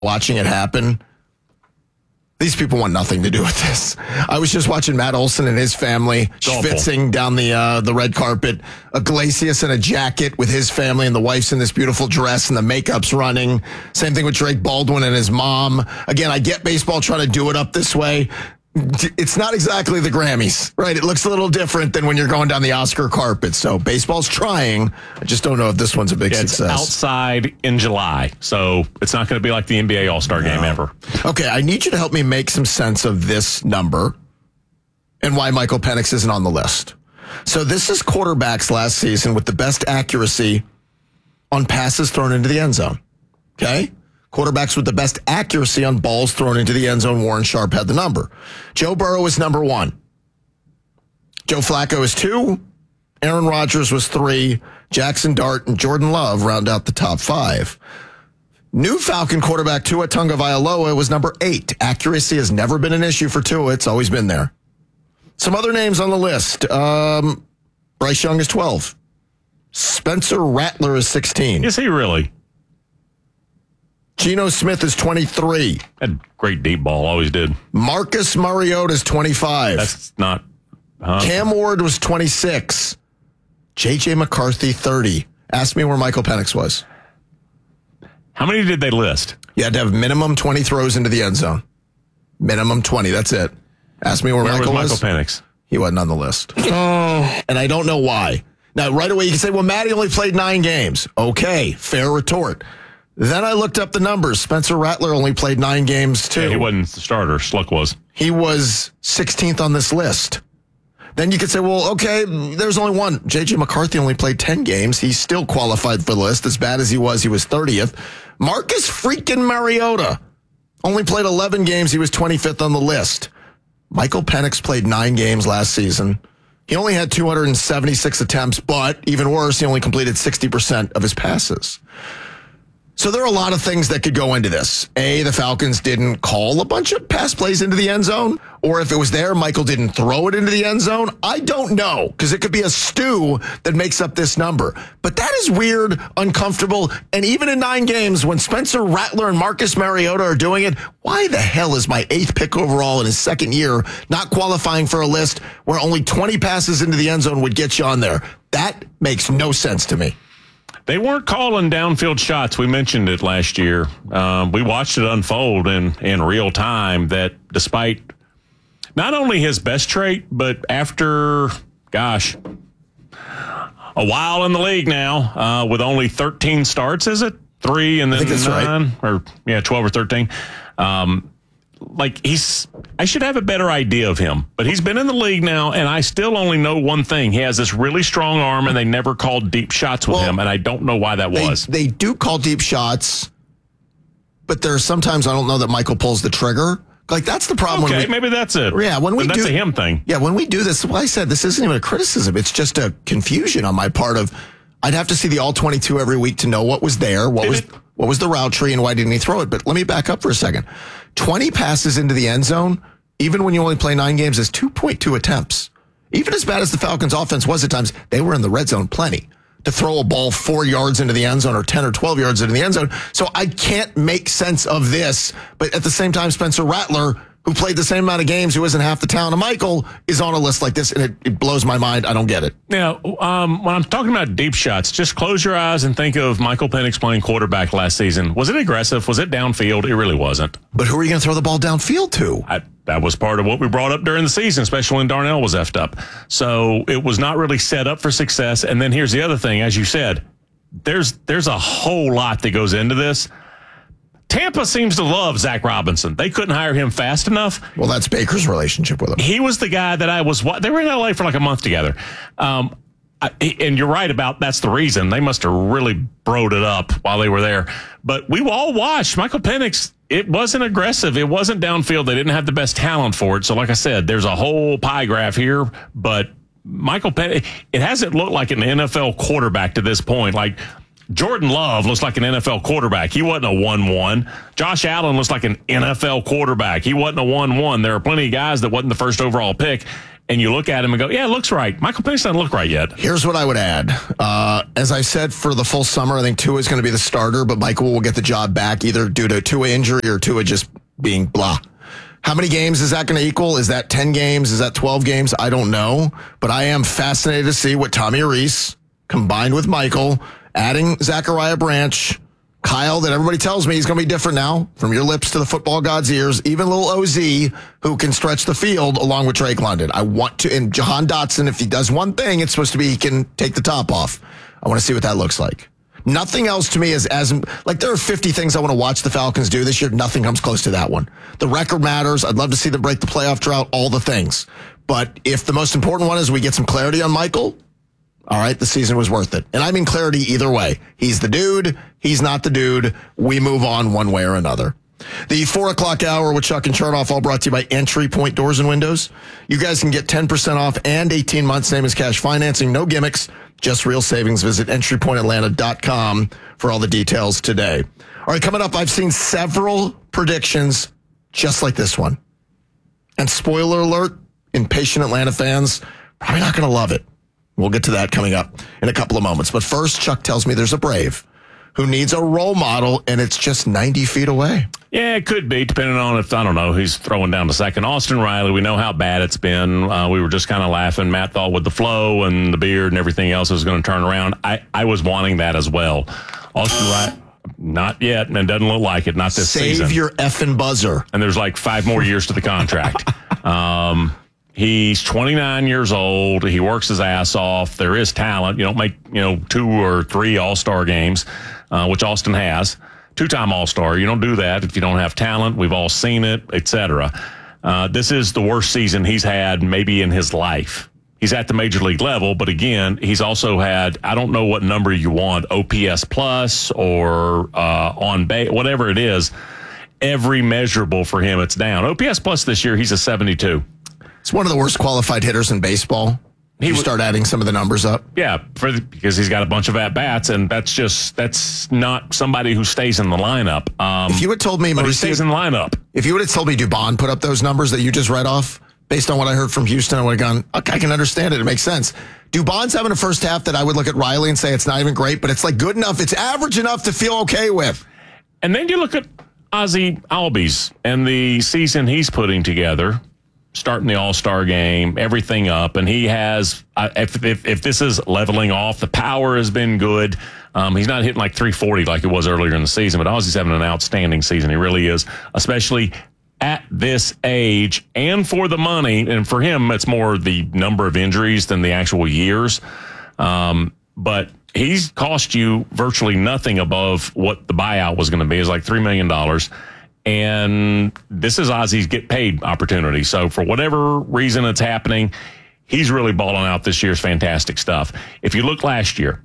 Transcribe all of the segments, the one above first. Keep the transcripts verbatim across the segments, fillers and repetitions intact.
watching it happen. These people want nothing to do with this. I was just watching Matt Olson and his family schwitzing down the uh, the red carpet. Iglesias in a jacket with his family, and the wife's in this beautiful dress, and the makeup's running. Same thing with Drake Baldwin and his mom. Again, I get baseball trying to do it up this way. It's not exactly the Grammys, right? It looks a little different than when you're going down the Oscar carpet. So baseball's trying. I just don't know if this one's a big yeah, success. It's outside in July, so it's not going to be like the N B A All-Star no. game ever. Okay, I need you to help me make some sense of this number and why Michael Penix isn't on the list. So this is quarterbacks last season with the best accuracy on passes thrown into the end zone. Okay? Quarterbacks with the best accuracy on balls thrown into the end zone. Warren Sharp had the number. Joe Burrow is number one. Joe Flacco is two. Aaron Rodgers was three. Jackson Dart and Jordan Love round out the top five. New Falcon quarterback Tua Tagovailoa was number eight. Accuracy has never been an issue for Tua. It's always been there. Some other names on the list. Um, Bryce Young is twelve. Spencer Rattler is sixteen. Is he really? Geno Smith is twenty-three. Had great deep ball, always did. Marcus Mariota is twenty-five. That's not... Huh? Cam Ward was twenty-six. J J McCarthy, thirty. Ask me where Michael Penix was. How many did they list? You had to have minimum twenty throws into the end zone. Minimum twenty, that's it. Ask me where, where Michael was. was. Michael Penix? He wasn't on the list. Oh. And I don't know why. Now, right away, you can say, well, Matty only played nine games. Okay, fair retort. Then I looked up the numbers. Spencer Rattler only played nine games, too. Yeah, he wasn't the starter. Schluck was. He was sixteenth on this list. Then you could say, well, okay, there's only one. J J McCarthy only played ten games. He still qualified for the list. As bad as he was, he was thirtieth. Marcus freaking Mariota only played eleven games. He was twenty-fifth on the list. Michael Penix played nine games last season. He only had two hundred seventy-six attempts, but even worse, he only completed sixty percent of his passes. So there are a lot of things that could go into this. A, the Falcons didn't call a bunch of pass plays into the end zone, or if it was there, Michael didn't throw it into the end zone. I don't know, because it could be a stew that makes up this number. But that is weird, uncomfortable, and even in nine games, when Spencer Rattler and Marcus Mariota are doing it, why the hell is my eighth pick overall in his second year not qualifying for a list where only twenty passes into the end zone would get you on there? That makes no sense to me. They weren't calling downfield shots. We mentioned it last year. Um, we watched it unfold in, in real time that despite not only his best trait, but after, gosh, a while in the league now, uh, with only thirteen starts, is it? Three and then nine? Right. Or, yeah, twelve or thirteen. Um, like, he's, I should have a better idea of him, but he's been in the league now, and I still only know one thing. He has this really strong arm, and they never called deep shots with well, him, and I don't know why that they, was. They do call deep shots, but there are sometimes I don't know that Michael pulls the trigger. Like, that's the problem. Okay, when we, maybe that's it. Yeah, when we but that's do, a him thing. Yeah, when we do this, well, I said this isn't even a criticism. It's just a confusion on my part of, I'd have to see the all twenty-two every week to know what was there, what Did was it? what was the route tree, and why didn't he throw it. But let me back up for a second. twenty passes into the end zone, even when you only play nine games, is two point two attempts. Even as bad as the Falcons' offense was at times, they were in the red zone plenty to throw a ball four yards into the end zone or ten or twelve yards into the end zone. So I can't make sense of this. But at the same time, Spencer Rattler, who played the same amount of games, who isn't half the talent of Michael, is on a list like this, and it, it blows my mind. I don't get it. Now, um, when I'm talking about deep shots, just close your eyes and think of Michael Penix playing quarterback last season. Was it aggressive? Was it downfield? It really wasn't. But who are you going to throw the ball downfield to? I, that was part of what we brought up during the season, especially when Darnell was effed up. So it was not really set up for success. And then here's the other thing. As you said, there's there's a whole lot that goes into this. Tampa seems to love Zach Robinson. They couldn't hire him fast enough. Well, that's Baker's relationship with him. He was the guy that I was, they were in L A for like a month together. Um, I, and you're right about that's the reason. They must have really broed it up while they were there. But we all watched Michael Penix. It wasn't aggressive. It wasn't downfield. They didn't have the best talent for it. So like I said, there's a whole pie graph here, but Michael Penix, it hasn't looked like an N F L quarterback to this point. Like, Jordan Love looks like an N F L quarterback. He wasn't a one one. Josh Allen looks like an N F L quarterback. He wasn't a one one. There are plenty of guys that wasn't the first overall pick. and you look at him and go, yeah, it looks right. Michael Penix doesn't look right yet. Here's what I would add. Uh, as I said, for the full summer, I think Tua is going to be the starter, but Michael will get the job back either due to Tua injury or Tua just being blah. How many games is that going to equal? Is that ten games? Is that twelve games? I don't know, but I am fascinated to see what Tommy Reese combined with Michael, adding Zachariah Branch, Kyle, that everybody tells me he's going to be different now, from your lips to the football god's ears, even little O Z, who can stretch the field along with Drake London. I want to, and Jahan Dotson, if he does one thing, it's supposed to be he can take the top off. I want to see what that looks like. Nothing else to me is as, like there are fifty things I want to watch the Falcons do this year. Nothing comes close to that one. The record matters. I'd love to see them break the playoff drought, all the things. But if the most important one is we get some clarity on Michael, all right, the season was worth it. And I mean clarity either way. He's the dude. He's not the dude. We move on one way or another. The four o'clock hour with Chuck and Chernoff, all brought to you by Entry Point Doors and Windows. You guys can get ten percent off and eighteen months, same as cash financing. No gimmicks, just real savings. Visit entry point atlanta dot com for all the details today. All right, coming up, I've seen several predictions just like this one. And spoiler alert, impatient Atlanta fans, probably not going to love it. We'll get to that coming up in a couple of moments. But first, Chuck tells me there's a Brave who needs a role model, and it's just ninety feet away. Yeah, it could be, depending on if, I don't know, he's throwing down to second. Austin Riley, we know how bad it's been. Uh, we were just kind of laughing. Matt thought with the flow and the beard and everything else was going to turn around. I, I was wanting that as well. Austin Riley, not yet, and it doesn't look like it, not this Save season. Save your effing buzzer. And there's like five more years to the contract. um He's twenty-nine years old. He works his ass off. There is talent. You don't make, you know, two or three all-star games, uh, which Austin has. Two-time all-star. You don't do that if you don't have talent. We've all seen it, et cetera. Uh, this is the worst season he's had maybe in his life. He's at the major league level, but again, he's also had, I don't know what number you want, O P S plus or uh, on base, whatever it is. Every measurable for him, it's down. O P S plus this year, he's a seventy-two. It's one of the worst qualified hitters in baseball. He you start adding some of the numbers up. Yeah, for the, because he's got a bunch of at-bats, and that's just, that's not somebody who stays in the lineup. Um, if you had told me... He stays in the lineup. If you would have told me Dubon put up those numbers that you just read off, based on what I heard from Houston, I would have gone, okay, I can understand it. It makes sense. Dubon's having a first half that I would look at Riley and say it's not even great, but it's like good enough. It's average enough to feel okay with. And then you look at Ozzie Albies and the season he's putting together, starting the All-Star game, everything up, and he has, uh, if, if if this is leveling off, the power has been good. Um, he's not hitting like three forty like it was earlier in the season, but Ozzie's having an outstanding season. He really is, especially at this age and for the money. And for him, it's more the number of injuries than the actual years. Um, but he's cost you virtually nothing above what the buyout was going to be. It's like three million dollars. And this is Ozzie's get paid opportunity. So for whatever reason it's happening, he's really balling out this year's fantastic stuff. If you look last year,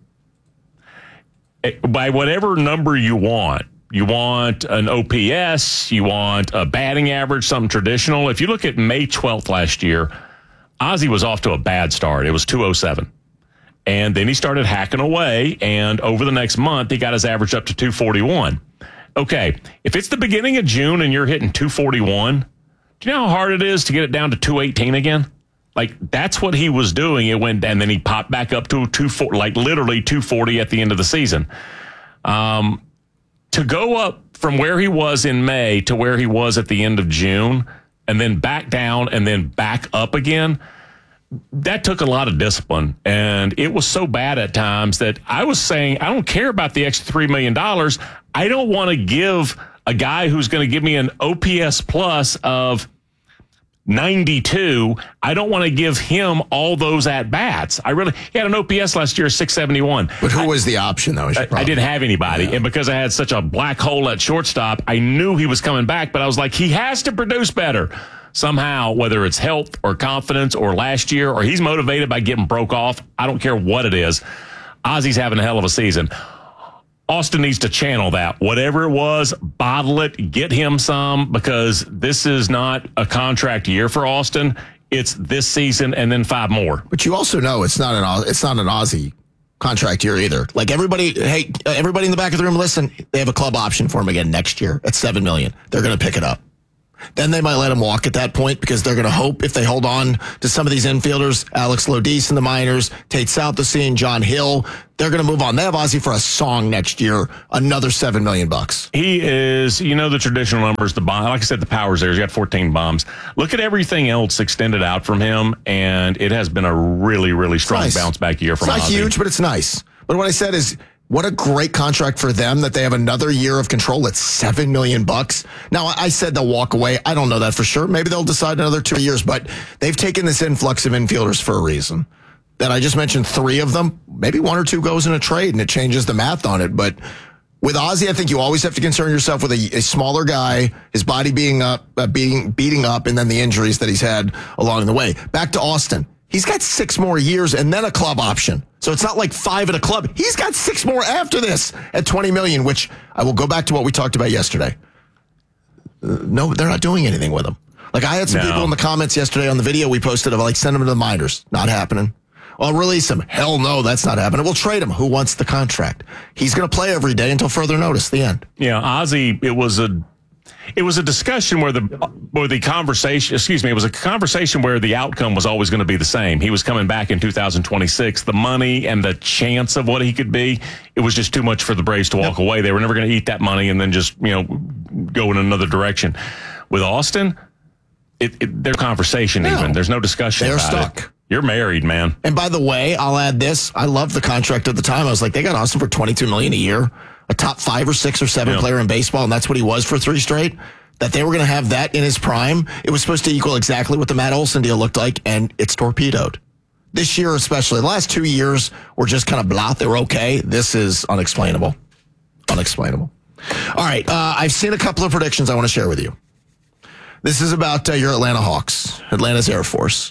by whatever number you want, you want an O P S, you want a batting average, something traditional. If you look at May twelfth last year, Ozzie was off to a bad start. It was two oh seven. And then he started hacking away, and over the next month, he got his average up to two forty-one. Okay, if it's the beginning of June and you're hitting two forty-one, do you know how hard it is to get it down to two eighteen again? Like, that's what he was doing. It went, and then he popped back up to two forty, like literally two forty at the end of the season. Um, to go up from where he was in May to where he was at the end of June, and then back down and then back up again, that took a lot of discipline, and it was so bad at times that I was saying, I don't care about the extra three million dollars. I don't want to give a guy who's going to give me an O P S plus of ninety-two. I don't want to give him all those at-bats. I really, he had an O P S last year of six seventy-one. But who I, was the option, though? I, I didn't have anybody, yeah. And because I had such a black hole at shortstop, I knew he was coming back, but I was like, he has to produce better. Somehow, whether it's health or confidence or last year, or he's motivated by getting broke off, I don't care what it is. Ozzie's having a hell of a season. Austin needs to channel that. Whatever it was, bottle it, get him some, because this is not a contract year for Austin. It's this season and then five more. But you also know it's not an it's not an Ozzie contract year either. Like everybody, hey, everybody in the back of the room, listen, they have a club option for him again next year at seven million dollars. They're going to pick it up. Then they might let him walk at that point because they're going to hope if they hold on to some of these infielders, Alex Lodis in the minors, Tate Southesine, John Hill, they're going to move on. They have Ozzie for a song next year, another seven million bucks. He is, you know, the traditional numbers, the bomb. Like I said, the power's there. He's got fourteen bombs. Look at everything else extended out from him, and it has been a really, really strong nice. bounce back year from Ozzie. It's not huge, but it's nice. But what I said is, what a great contract for them that they have another year of control at seven million bucks. Now, I said they'll walk away. I don't know that for sure. Maybe they'll decide another two years, but they've taken this influx of infielders for a reason. That I just mentioned three of them. Maybe one or two goes in a trade and it changes the math on it. But with Ozzie, I think you always have to concern yourself with a, a smaller guy, his body being up, uh, beating, beating up, and then the injuries that he's had along the way. Back to Austin. He's got six more years and then a club option. So it's not like five at a club. He's got six more after this at twenty million, which I will go back to what we talked about yesterday. Uh, no, they're not doing anything with him. Like I had some no. people in the comments yesterday on the video we posted of like, send him to the minors. Not happening. I'll release him. Hell no, that's not happening. We'll trade him. Who wants the contract? He's going to play every day until further notice. The end. Yeah, Ozzie, it was a it was a discussion where the where the conversation, excuse me, it was a conversation where the outcome was always going to be the same. He was coming back in two thousand twenty-six. The money and the chance of what he could be, it was just too much for the Braves to walk yep. away. They were never going to eat that money and then just, you know, go in another direction. With Austin, it, it, their conversation no. even. There's no discussion They're about stuck. it. You're married, man. And by the way, I'll add this. I love the contract at the time. I was like, they got Austin for twenty-two million dollars a year, a top five or six or seven yeah. player in baseball, and that's what he was for three straight. That they were going to have that in his prime. It was supposed to equal exactly what the Matt Olson deal looked like, and it's torpedoed. This year especially. The last two years were just kind of blah. They were okay. This is unexplainable. Unexplainable. All right. Uh, I've seen a couple of predictions I want to share with you. This is about uh, your Atlanta Hawks, Atlanta's Air Force.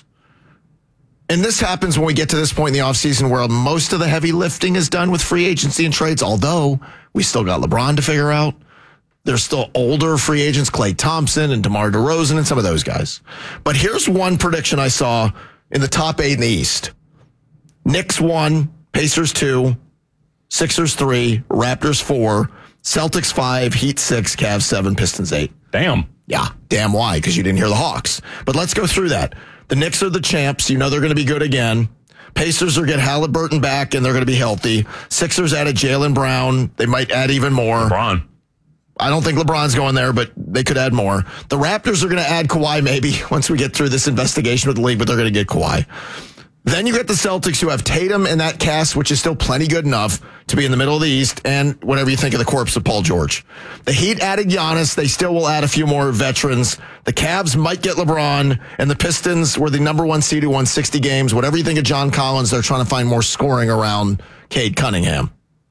And this happens when we get to this point in the offseason where most of the heavy lifting is done with free agency and trades, although we still got LeBron to figure out. There's still older free agents, Klay Thompson and DeMar DeRozan and some of those guys. But here's one prediction I saw in the top eight in the East. Knicks one, Pacers two, Sixers three, Raptors four, Celtics five, Heat six, Cavs seven, Pistons eight. Damn. Yeah, damn why, because you didn't hear the Hawks. But let's go through that. The Knicks are the champs. You know they're going to be good again. Pacers are get Halliburton back, and they're going to be healthy. Sixers added Jaylen Brown. They might add even more. LeBron. I don't think LeBron's going there, but they could add more. The Raptors are going to add Kawhi maybe once we get through this investigation with the league, but they're going to get Kawhi. Then you get the Celtics who have Tatum in that cast, which is still plenty good enough to be in the middle of the East, and whatever you think of the corpse of Paul George. The Heat added Giannis. They still will add a few more veterans. The Cavs might get LeBron, and the Pistons were the number one seed who won sixty games. Whatever you think of John Collins, they're trying to find more scoring around Cade Cunningham.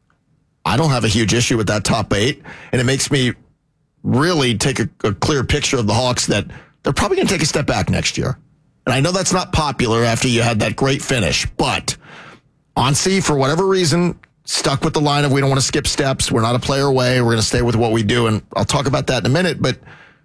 I don't have a huge issue with that top eight, and it makes me really take a, a clear picture of the Hawks that they're probably going to take a step back next year. And I know that's not popular after you had that great finish, but Onsi, for whatever reason, stuck with the line of we don't want to skip steps. We're not a player away. We're going to stay with what we do. And I'll talk about that in a minute. But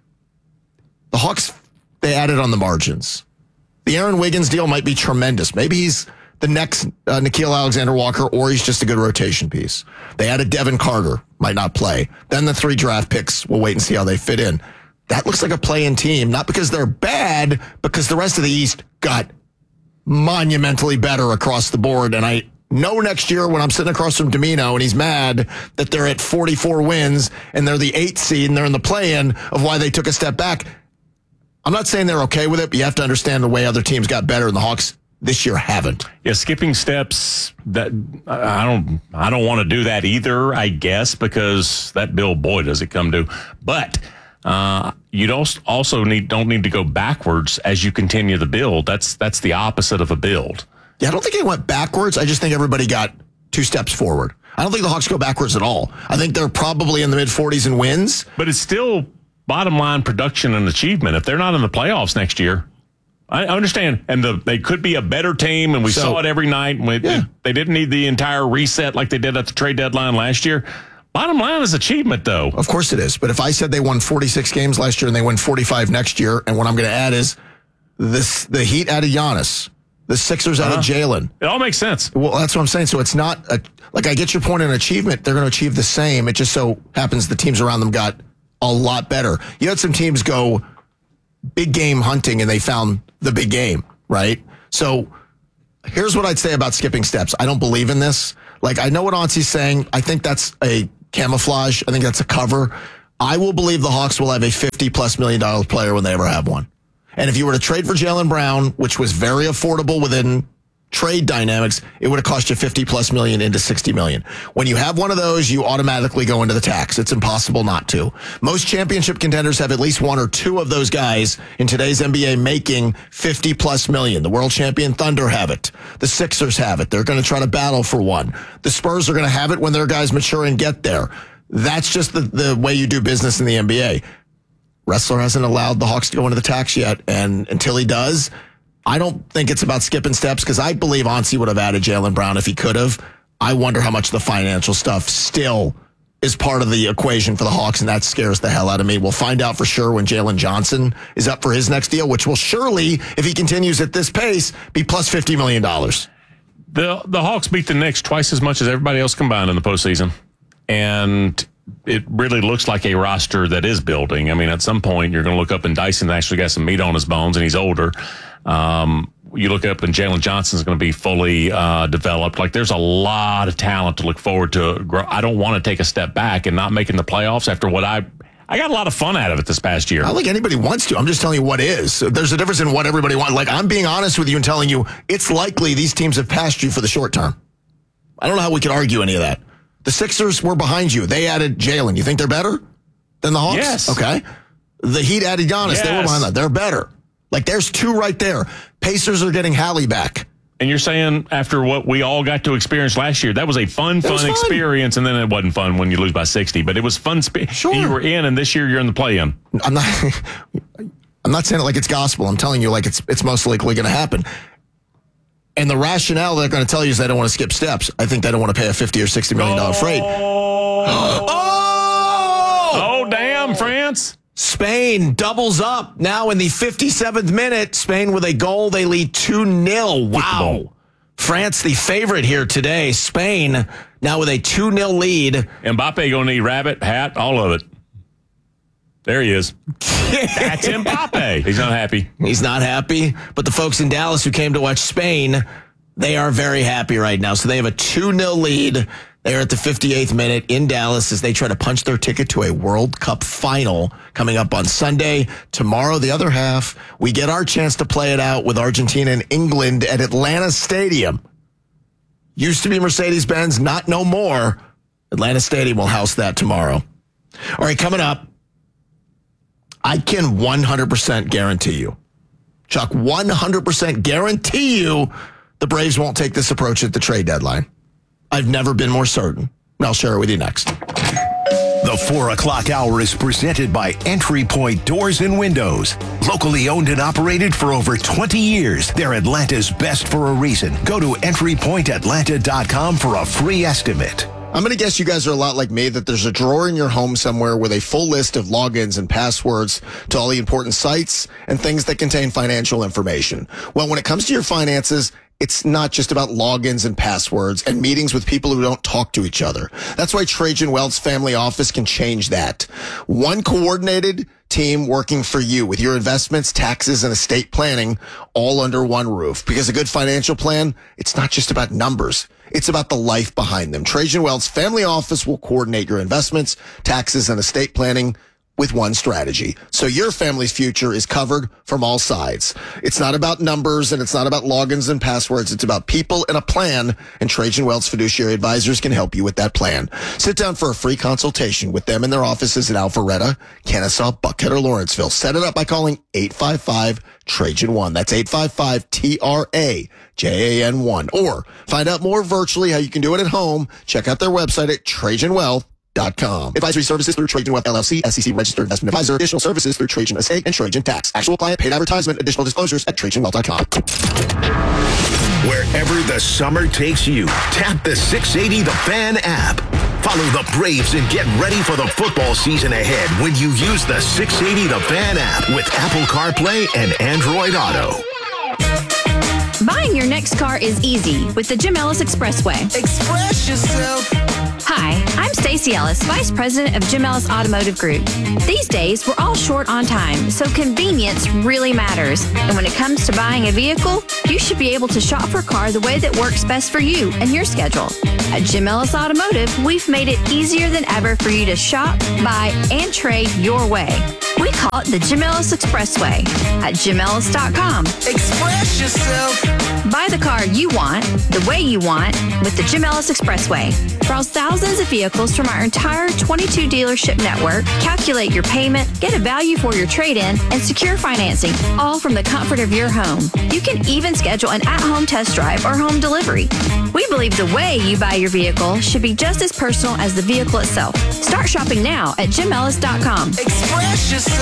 the Hawks, they added on the margins. The Aaron Wiggins deal might be tremendous. Maybe he's the next uh, Nickeil Alexander-Walker, or he's just a good rotation piece. They added Devin Carter, might not play. Then the three draft picks, we'll wait and see how they fit in. That looks like a play-in team, not because they're bad, because the rest of the East got monumentally better across the board. And I know next year when I'm sitting across from Domino and he's mad that they're at forty-four wins and they're the eighth seed and they're in the play-in of why they took a step back. I'm not saying they're okay with it, but you have to understand the way other teams got better and the Hawks this year haven't. Yeah, skipping steps, that I don't I don't want to do that either, I guess, because that Bill Boy does it come to. But Uh, you don't also need don't need to go backwards as you continue the build. That's that's the opposite of a build. Yeah, I don't think it went backwards. I just think everybody got two steps forward. I don't think the Hawks go backwards at all. I think they're probably in the mid forties in wins. But it's still bottom line production and achievement. If they're not in the playoffs next year, I understand. And the, they could be a better team, and we so, saw it every night. We, yeah. They didn't need the entire reset like they did at the trade deadline last year. Bottom line is achievement, though. Of course it is. But if I said they won forty-six games last year and they win forty-five next year, and what I'm going to add is this: the Heat added Giannis, the Sixers uh-huh. added Jalen. It all makes sense. Well, that's what I'm saying. So it's not a, like I get your point on achievement. They're going to achieve the same. It just so happens the teams around them got a lot better. You had some teams go big game hunting and they found the big game, right? So here's what I'd say about skipping steps. I don't believe in this. Like, I know what Auncie's saying. I think that's a camouflage. I think that's a cover. I will believe the Hawks will have a fifty-plus million dollar player when they ever have one. And if you were to trade for Jaylen Brown, which was very affordable within trade dynamics, it would have cost you fifty-plus million into sixty million. When you have one of those, you automatically go into the tax. It's impossible not to. Most championship contenders have at least one or two of those guys in today's N B A making fifty-plus million. The world champion Thunder have it. The Sixers have it. They're going to try to battle for one. The Spurs are going to have it when their guys mature and get there. That's just the, the way you do business in the N B A. Ressler hasn't allowed the Hawks to go into the tax yet, and until he does, I don't think it's about skipping steps because I believe Auncey would have added Jaylen Brown if he could have. I wonder how much the financial stuff still is part of the equation for the Hawks, and that scares the hell out of me. We'll find out for sure when Jalen Johnson is up for his next deal, which will surely, if he continues at this pace, be plus fifty million dollars. The, the Hawks beat the Knicks twice as much as everybody else combined in the postseason. And it really looks like a roster that is building. I mean, at some point, you're going to look up and Dyson actually got some meat on his bones, and he's older. Um, you look up and Jalen Johnson's going to be fully uh, developed. Like, there's a lot of talent to look forward to. I don't want to take a step back and not making the playoffs after what I I got a lot of fun out of it this past year. I don't think anybody wants to. I'm just telling you what is. There's a difference in what everybody wants. Like, I'm being honest with you and telling you it's likely these teams have passed you for the short term. I don't know how we could argue any of that. The Sixers were behind you. They added Jalen. You think they're better than the Hawks? Yes. Okay. The Heat added Giannis. Yes. They were behind that. They're better. Like, there's two right there. Pacers are getting Hallie back. And you're saying after what we all got to experience last year, that was a fun, fun, was fun. experience, and then it wasn't fun when you lose by sixty, but it was fun. Spe- Sure. You were in, and this year you're in the play-in. I'm not I'm not saying it like it's gospel. I'm telling you like it's it's most likely going to happen. And the rationale they're going to tell you is they don't want to skip steps. I think they don't want to pay a fifty or sixty million dollars oh. freight. oh! Oh, damn, France. Spain doubles up now in the fifty-seventh minute. Spain with a goal. They lead two nil. Wow. France the favorite here today. Spain now with a two nil lead. Mbappe going to need rabbit, hat, all of it. There he is. That's Mbappe. He's not happy. He's not happy. But the folks in Dallas who came to watch Spain, they are very happy right now. So they have a two nil lead. They are at the fifty-eighth minute in Dallas as they try to punch their ticket to a World Cup final coming up on Sunday. Tomorrow, the other half, we get our chance to play it out with Argentina and England at Atlanta Stadium. Used to be Mercedes-Benz, not no more. Atlanta Stadium will house that tomorrow. All right, coming up, I can one hundred percent guarantee you, Chuck, one hundred percent guarantee you the Braves won't take this approach at the trade deadline. I've never been more certain. I'll share it with you next. The four o'clock hour is presented by Entry Point Doors and Windows. Locally owned and operated for over twenty years. They're Atlanta's best for a reason. Go to entry point atlanta dot com for a free estimate. I'm going to guess you guys are a lot like me, that there's a drawer in your home somewhere with a full list of logins and passwords to all the important sites and things that contain financial information. Well, when it comes to your finances, it's not just about logins and passwords and meetings with people who don't talk to each other. That's why Trajan Wealth's family office can change that. One coordinated team working for you with your investments, taxes, and estate planning all under one roof. Because a good financial plan, it's not just about numbers. It's about the life behind them. Trajan Wealth's family office will coordinate your investments, taxes, and estate planning with one strategy. So your family's future is covered from all sides. It's not about numbers and it's not about logins and passwords. It's about people and a plan, and Trajan Wealth's fiduciary advisors can help you with that plan. Sit down for a free consultation with them in their offices in Alpharetta, Kennesaw, Buckhead, or Lawrenceville. Set it up by calling eight five five Trajan one. That's eight five five T R A J A N one. Or find out more virtually how you can do it at home. Check out their website at Trajan Wealth dot com. Advisory services through Trajan Wealth L L C, S E C registered investment advisor. Additional services through Trajan Estate and Trajan Tax. Actual client paid advertisement. Additional disclosures at Trajan Wealth dot com. Wherever the summer takes you, tap the six eighty The Fan app. Follow the Braves and get ready for the football season ahead when you use the six eighty The Fan app with Apple CarPlay and Android Auto. Buying your next car is easy with the Jim Ellis Expressway. Express yourself. Hi, I'm Stacey Ellis, Vice President of Jim Ellis Automotive Group. These days, we're all short on time, so convenience really matters. And when it comes to buying a vehicle, you should be able to shop for a car the way that works best for you and your schedule. At Jim Ellis Automotive, we've made it easier than ever for you to shop, buy, and trade your way. We call it the Jim Ellis Expressway at jim ellis dot com. Express yourself. Buy the car you want, the way you want, with the Jim Ellis Expressway. Browse thousands of vehicles from our entire twenty-two dealership network, calculate your payment, get a value for your trade-in, and secure financing, all from the comfort of your home. You can even schedule an at-home test drive or home delivery. We believe the way you buy your vehicle should be just as personal as the vehicle itself. Start shopping now at jim ellis dot com. Express yourself.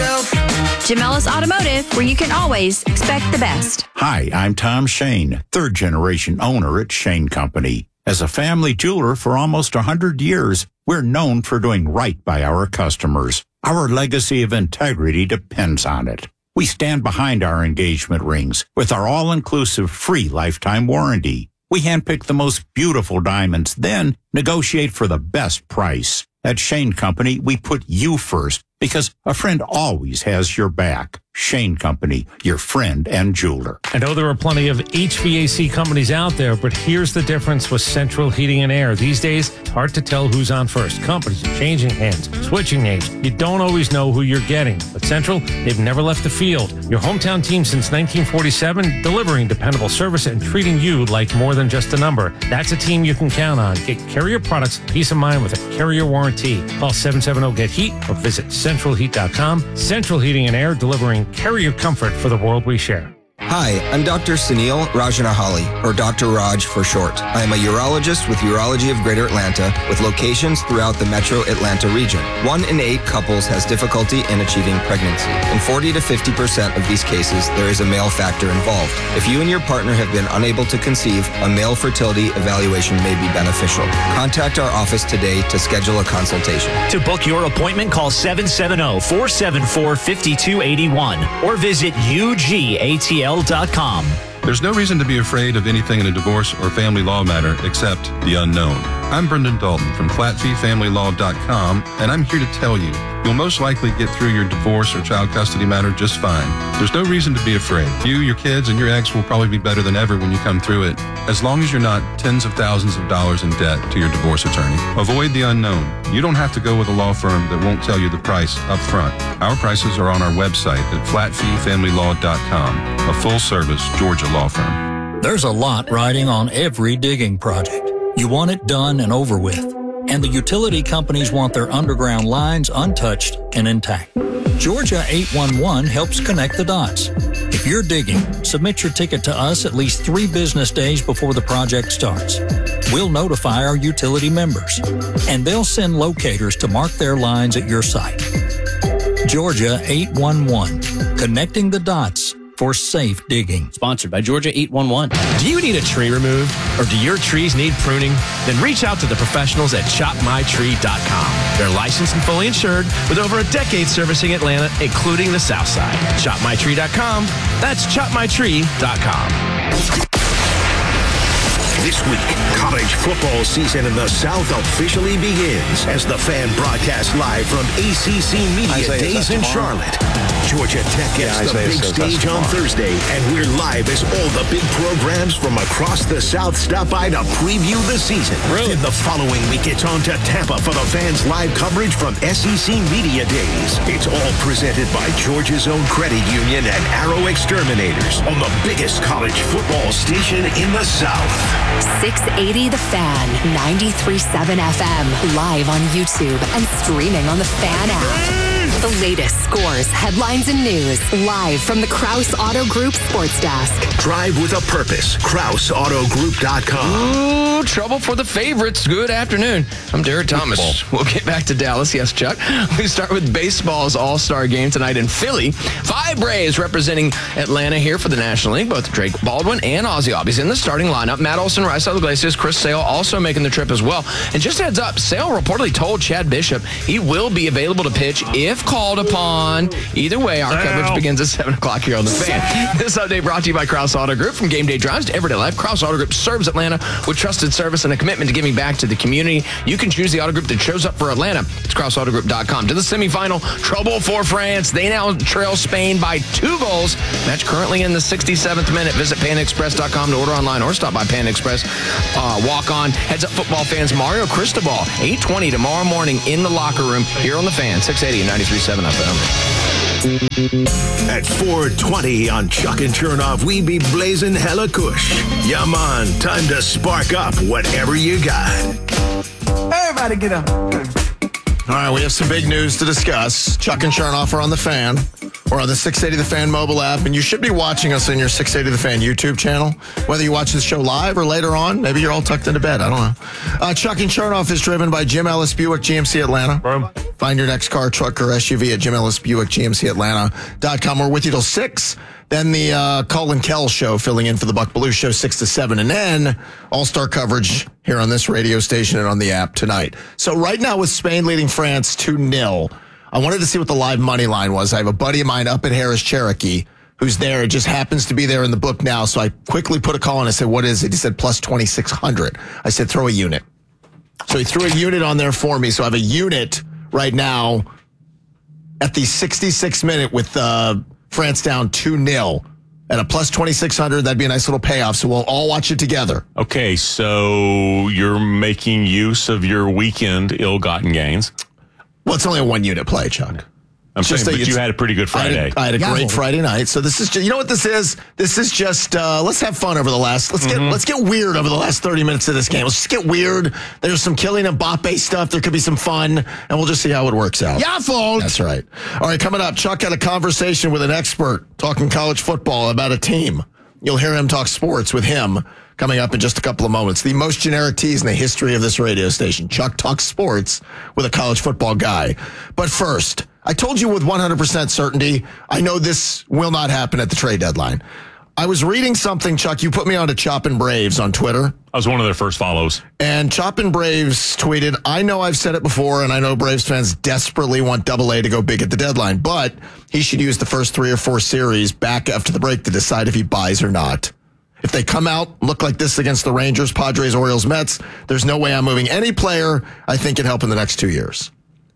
Jim Ellis Automotive, where you can always expect the best. Hi, I'm Tom Shane, third generation owner at Shane Company. As a family jeweler for almost one hundred years, we're known for doing right by our customers. Our legacy of integrity depends on it. We stand behind our engagement rings with our all-inclusive free lifetime warranty. We handpick the most beautiful diamonds, then negotiate for the best price. At Shane Company, we put you first because a friend always has your back. Shane Company, your friend and jeweler. I know there are plenty of H V A C companies out there, but here's the difference with Central Heating and Air. These days, it's hard to tell who's on first. Companies are changing hands, switching names. You don't always know who you're getting. But Central, they've never left the field. Your hometown team since nineteen forty-seven, delivering dependable service and treating you like more than just a number. That's a team you can count on. Get Carrier products, peace of mind with a Carrier warranty. Call seven seven zero, get heat or visit central heat dot com. Central Heating and Air, delivering Carrier comfort for the world we share. Hi, I'm Doctor Sunil Rajanahali, or Doctor Raj for short. I am a urologist with Urology of Greater Atlanta, with locations throughout the metro Atlanta region. One in eight couples has difficulty in achieving pregnancy. In forty to fifty percent of these cases, there is a male factor involved. If you and your partner have been unable to conceive, a male fertility evaluation may be beneficial. Contact our office today to schedule a consultation. To book your appointment, call seven seven zero, four seven four, five two eight one or visit U G A T L dot com. There's no reason to be afraid of anything in a divorce or family law matter except the unknown. I'm Brendan Dalton from flat fee family law dot com, and I'm here to tell you, you'll most likely get through your divorce or child custody matter just fine. There's no reason to be afraid. You, your kids, and your ex will probably be better than ever when you come through it, as long as you're not tens of thousands of dollars in debt to your divorce attorney. Avoid the unknown. You don't have to go with a law firm that won't tell you the price up front. Our prices are on our website at flat fee family law dot com, a full-service Georgia law firm. There's a lot riding on every digging project. You want it done and over with. And the utility companies want their underground lines untouched and intact. Georgia eight one one helps connect the dots. If you're digging, submit your ticket to us at least three business days before the project starts. We'll notify our utility members, and they'll send locators to mark their lines at your site. Georgia eight one one, connecting the dots for safe digging. Sponsored by Georgia eight one one. Do you need a tree removed, or do your trees need pruning? Then reach out to the professionals at chop my tree dot com. They're licensed and fully insured with over a decade servicing Atlanta, including the South Side. chop my tree dot com. That's chop my tree dot com. This week, college football season in the South officially begins as the Fan broadcasts live from A C C Media Isaiah Days in tomorrow. Charlotte. Georgia Tech gets Yeah, the Isaiah big says that's stage on tomorrow. Thursday, and we're live as all the big programs from across the South stop by to preview the season. Really? Then the following week, it's on to Tampa for the Fans live coverage from S E C Media Days. It's all presented by Georgia's own credit union and Arrow Exterminators on the biggest college football station in the South. six eighty The Fan, ninety-three point seven F M, live on YouTube and streaming on the Fan app. The latest scores, headlines, and news, live from the Krause Auto Group Sports Desk. Drive with a purpose. Krause Auto Group dot com. Ooh, trouble for the favorites. Good afternoon. I'm Derek Thomas. We'll get back to Dallas. Yes, Chuck. We start with baseball's All-Star game tonight in Philly. Five Braves representing Atlanta here for the National League. Both Drake Baldwin and Ozzie Albies in the starting lineup. Matt Olson, Raisel Iglesias, Chris Sale also making the trip as well. And just a heads up, Sale reportedly told Chad Bishop he will be available to pitch if if called upon. Either way, our Ow. coverage begins at seven o'clock here on The Fan. This update brought to you by Krause Auto Group. From game day drives to everyday life, Krause Auto Group serves Atlanta with trusted service and a commitment to giving back to the community. You can choose the auto group that shows up for Atlanta. It's krause auto group dot com. To the semifinal, trouble for France. They now trail Spain by two goals. Match currently in the sixty-seventh minute. Visit pan express dot com to order online or stop by Pan Express. Uh, walk on. Heads up football fans. Mario Cristobal, eight twenty tomorrow morning in the locker room here on The Fan, six eighty and ninety-three point seven F M. At four twenty on Chuck and Chernoff, we be blazing hella kush. Yeah, man, time to spark up whatever you got. Everybody get up. All right, we have some big news to discuss. Chuck and Chernoff are on The Fan. We're on the six eighty The Fan mobile app, and you should be watching us on your six eighty The Fan YouTube channel. Whether you watch the show live or later on, maybe you're all tucked into bed. I don't know. Uh, Chuck and Chernoff is driven by Jim Ellis Buick G M C Atlanta. Boom. Find your next car, truck, or S U V at Jim Ellis Buick G M C Atlanta dot com. We're with you till six. Then the uh, Colin Kell show, filling in for the Buck Belue show, six to seven. And then all-star coverage here on this radio station and on the app tonight. So right now with Spain leading France two nil, I wanted to see what the live money line was. I have a buddy of mine up at Harris Cherokee who's there. It just happens to be there in the book now. So I quickly put a call and I said, what is it? He said, plus twenty-six hundred. I said, throw a unit. So he threw a unit on there for me. So I have a unit right now at the sixty-sixth minute with uh, France down two nil. At a plus twenty-six hundred, that'd be a nice little payoff. So we'll all watch it together. Okay, so you're making use of your weekend ill-gotten gains. Well, it's only a one-unit play, Chuck. I'm Just saying, that but you it's- had a pretty good Friday. I had a, I had a Yeah. great Friday night. So this is just, you know what this is? This is just, uh, let's have fun over the last, let's get, let's get weird over the last thirty minutes of this game. Let's just get weird. There's some Kylian Mbappe stuff. There could be some fun, and we'll just see how it works out. Your fault. That's right. All right, coming up, Chuck had a conversation with an expert talking college football about a team. You'll hear him talk sports with him coming up in just a couple of moments. The most generic tease in the history of this radio station. Chuck talks sports with a college football guy. But first, I told you with one hundred percent certainty, I know this will not happen at the trade deadline. I was reading something, Chuck. You put me on to Choppin' Braves on Twitter. I was one of their first follows. And Choppin' Braves tweeted, I know I've said it before, and I know Braves fans desperately want Double A to go big at the deadline, but he should use the first three or four series back after the break to decide if he buys or not. If they come out, look like this against the Rangers, Padres, Orioles, Mets, there's no way I'm moving any player I think can help in the next two years.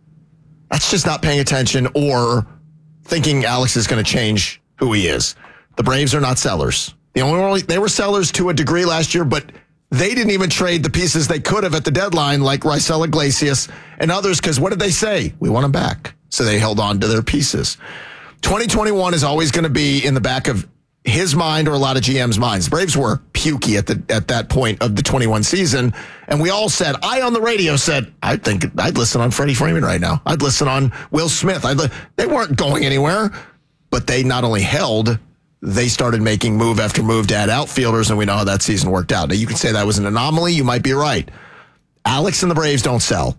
That's just not paying attention or thinking Alex is going to change who he is. The Braves are not sellers. The only they were sellers to a degree last year, but they didn't even trade the pieces they could have at the deadline, like Raisel Iglesias and others, because what did they say? We want them back. So they held on to their pieces. twenty twenty-one is always going to be in the back of his mind or a lot of G M's minds. The Braves were pukey at the at that point of the twenty-one season, and we all said, I on the radio said, I think I'd listen on Freddie Freeman right now. I'd listen on Will Smith. I'd li-. They weren't going anywhere, but they not only held, they started making move after move to add outfielders, and we know how that season worked out. Now, you could say that was an anomaly. You might be right. Alex and the Braves don't sell.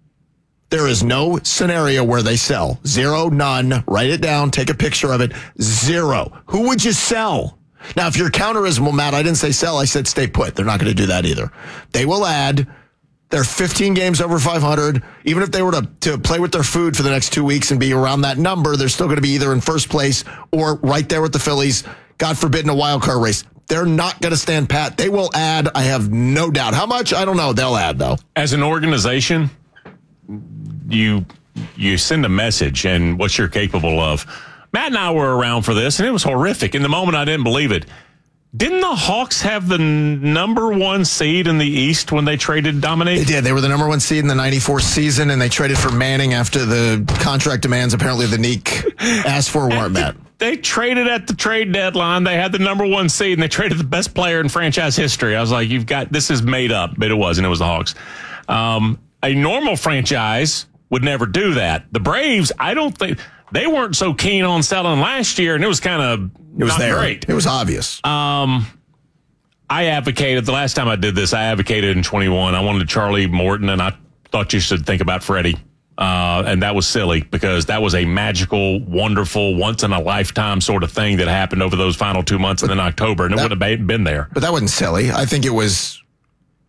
There is no scenario where they sell. Zero, none. Write it down. Take a picture of it. Zero. Who would you sell? Now, if your counter is, well, Matt, I didn't say sell. I said stay put. They're not going to do that either. They will add. They're fifteen games over five hundred. Even if they were to, to play with their food for the next two weeks and be around that number, they're still going to be either in first place or right there with the Phillies, God forbid, in a wild card race. They're not going to stand pat. They will add, I have no doubt. How much? I don't know. They'll add, though. As an organization, you you send a message and what you're capable of. Matt and I were around for this, and it was horrific. In the moment, I didn't believe it. Didn't the Hawks have the n- number one seed in the East when they traded Dominique? They did. They were the number one seed in the ninety-four season, and they traded for Manning after the contract demands apparently the Neek asked for weren't met. They traded at the trade deadline. They had the number one seed, and they traded the best player in franchise history. I was like, "You've got this is made up," but it wasn't. It was the Hawks. Um, a normal franchise would never do that. The Braves, I don't think they weren't so keen on selling last year, and it was kind of it was not there. great. It was obvious. Um, I advocated the last time I did this. I advocated in twenty-one. I wanted Charlie Morton, and I thought you should think about Freddie. Uh, and that was silly because that was a magical, wonderful, once in a lifetime sort of thing that happened over those final two months and then October, and it that, would have been there. But that wasn't silly. I think it was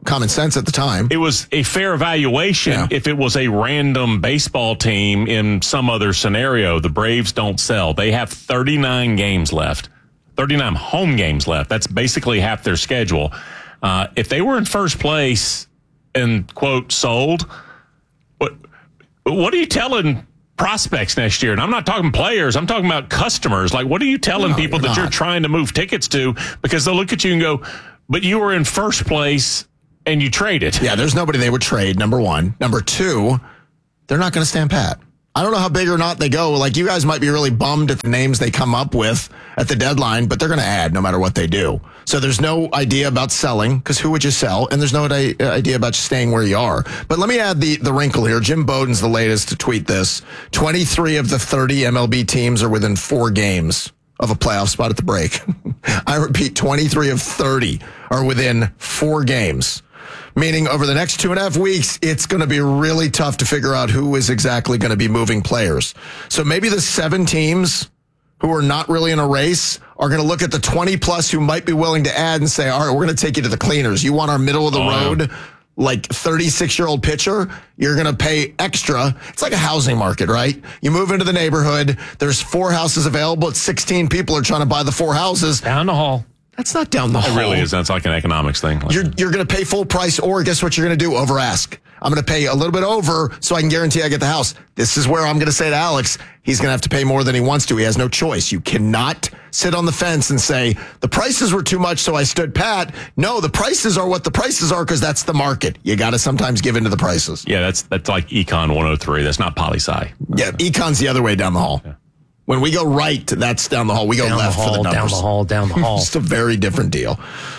common sense at the time. It was a fair evaluation yeah. if it was a random baseball team in some other scenario. The Braves don't sell. They have thirty-nine games left, thirty-nine home games left. That's basically half their schedule. Uh, if they were in first place and, quote, sold, what, what are you telling prospects next year? And I'm not talking players. I'm talking about customers. Like, what are you telling no, people you're that not. you're trying to move tickets to? Because they'll look at you and go, but you were in first place and you traded. Yeah, there's nobody they would trade, number one. Number two, they're not going to stand pat. I don't know how big or not they go. Like, you guys might be really bummed at the names they come up with at the deadline, but they're going to add no matter what they do. So there's no idea about selling, because who would you sell? And there's no idea about staying where you are. But let me add the, the wrinkle here. Jim Bowden's the latest to tweet this. twenty-three of the thirty M L B teams are within four games of a playoff spot at the break. I repeat, twenty-three of thirty are within four games. Meaning over the next two and a half weeks, it's going to be really tough to figure out who is exactly going to be moving players. So maybe the seven teams who are not really in a race are going to look at the twenty plus who might be willing to add and say, all right, we're going to take you to the cleaners. You want our middle of the oh, road, yeah. like thirty-six year old pitcher? You're going to pay extra. It's like a housing market, right? You move into the neighborhood. There's four houses available. It's sixteen people are trying to buy the four houses. Down the hall. That's not down the it hall. It really is. That's like an economics thing. Like you're you're going to pay full price, or guess what you're going to do? Over ask. I'm going to pay a little bit over so I can guarantee I get the house. This is where I'm going to say to Alex, he's going to have to pay more than he wants to. He has no choice. You cannot sit on the fence and say, the prices were too much, so I stood pat. No, the prices are what the prices are because that's the market. You got to sometimes give in to the prices. Yeah, that's that's like Econ one oh three. That's not poli-sci. Yeah, Econ's the other way down the hall. Yeah. When we go right, that's down the hall. We go down left the hall, for the numbers. Down the hall, down the hall. It's a very different deal.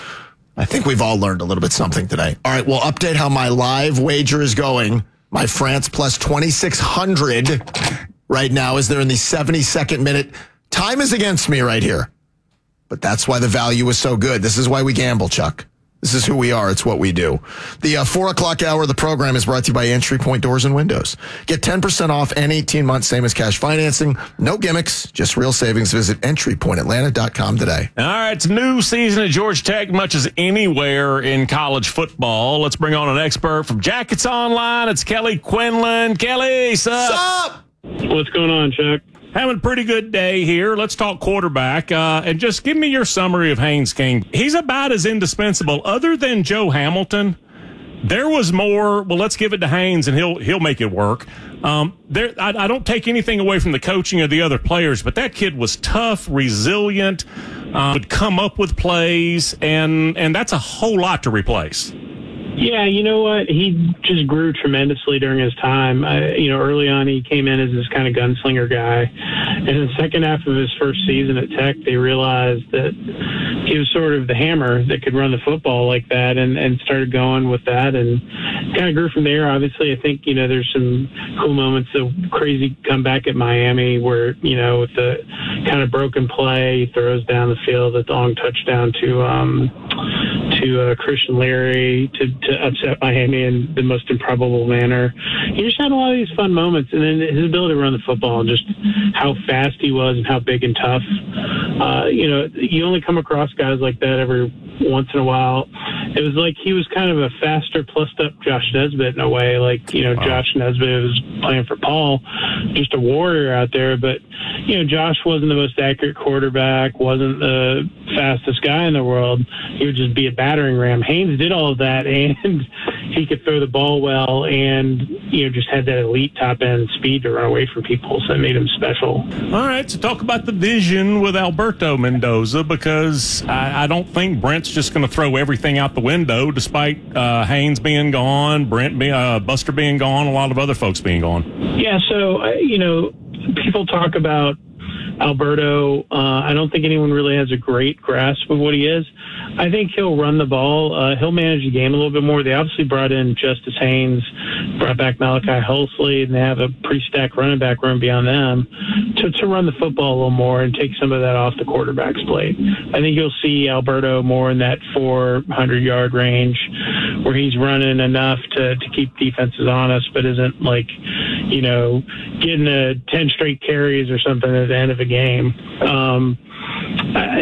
I think we've all learned a little bit something today. All right, we'll update how my live wager is going. My France plus twenty-six hundred right now is there in the seventy-second minute. Time is against me right here. But that's why the value is so good. This is why we gamble, Chuck. This is who we are. It's what we do. The uh, four o'clock hour of the program is brought to you by Entry Point Doors and Windows. Get ten percent off and eighteen months, same as cash financing. No gimmicks, just real savings. Visit entry point atlanta dot com today. All right, it's new season at Georgia Tech, much as anywhere in college football. Let's bring on an expert from Jackets Online. It's Kelly Quinlan. Kelly, sup? Sup? What's going on, Chuck? Having a pretty good day here. Let's talk quarterback. Uh, and just give me your summary of Haynes King. He's about as indispensable. Other than Joe Hamilton, there was more. Well, let's give it to Haynes, and he'll he'll make it work. Um, there, I, I don't take anything away from the coaching of the other players, but that kid was tough, resilient, uh, would come up with plays, and and that's a whole lot to replace. Yeah, you know what? He just grew tremendously during his time. Uh, you know, early on, he came in as this kind of gunslinger guy. And in the second half of his first season at Tech, they realized that he was sort of the hammer that could run the football like that, and, and started going with that and kind of grew from there. Obviously, I think, you know, there's some cool moments of crazy comeback at Miami where, you know, with the kind of broken play, he throws down the field at the long touchdown to um, to uh, Christian Leary to, to upset Miami in the most improbable manner. He just had a lot of these fun moments, and then his ability to run the football and just how fast he was and how big and tough. Uh, you know, you only come across guys like that every once in a while. It was like he was kind of a faster, plussed up Josh Nesbitt in a way. Like, you know, wow. Josh Nesbitt was playing for Paul, just a warrior out there. But, you know, Josh wasn't the most accurate quarterback, wasn't the fastest guy in the world. He would just be a battering ram. Haynes did all of that, and he could throw the ball well and, you know, just had that elite top-end speed to run away from people, so it made him special. All right, so talk about the vision with Alberto Mendoza, because I, I don't think Brent's just going to throw everything out the window, despite uh, Haynes being gone, Brent being, uh, Buster being gone, a lot of other folks being gone. Yeah, so, uh, you know, people talk about Alberto. Uh, I don't think anyone really has a great grasp of what he is. I think he'll run the ball. Uh, he'll manage the game a little bit more. They obviously brought in Justice Haynes, brought back Malachi Hulsley, and they have a pretty stacked running back room beyond them to, to run the football a little more and take some of that off the quarterback's plate. I think you'll see Alberto more in that four hundred yard range where he's running enough to, to keep defenses honest, but isn't like, you know, getting a ten straight carries or something at the end of a game. Um, I,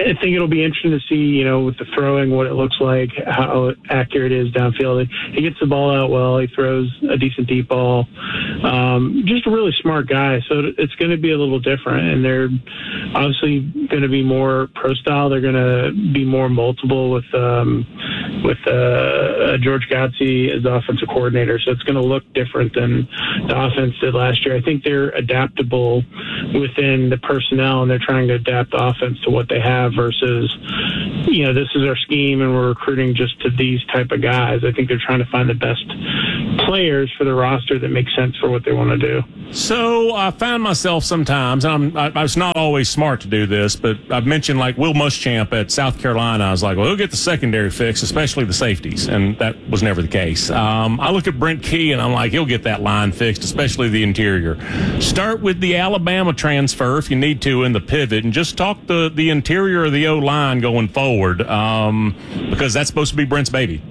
I think it'll be interesting to see, you know, with the throwing, what it looks like, how accurate it is downfield. He gets the ball out well. He throws a decent deep ball. Um, just a really smart guy. So it's going to be a little different. And they're obviously going to be more pro style. They're going to be more multiple with um, with uh, George Godsey as the offensive coordinator. So it's going to look different than the offense did last year. I think they're adaptable within the personnel, and they're trying to adapt the offense to what they have versus, you know, this is our scheme and we're recruiting just to these type of guys. I think they're trying to find the best players for the roster that make sense for what they want to do. So I found myself sometimes, and I'm, I, I was not always smart to do this, but I've mentioned like Will Muschamp at South Carolina. I was like, well, he'll get the secondary fix, especially the safeties, and that was never the case. Um, I look at Brent Key, and I'm like, he'll get that line fixed, especially the interior. Start with the Alabama transfer if you need to in the pivot, and just talk the, the interior of the O-line going forward, um, because that's supposed to be Brent's baby.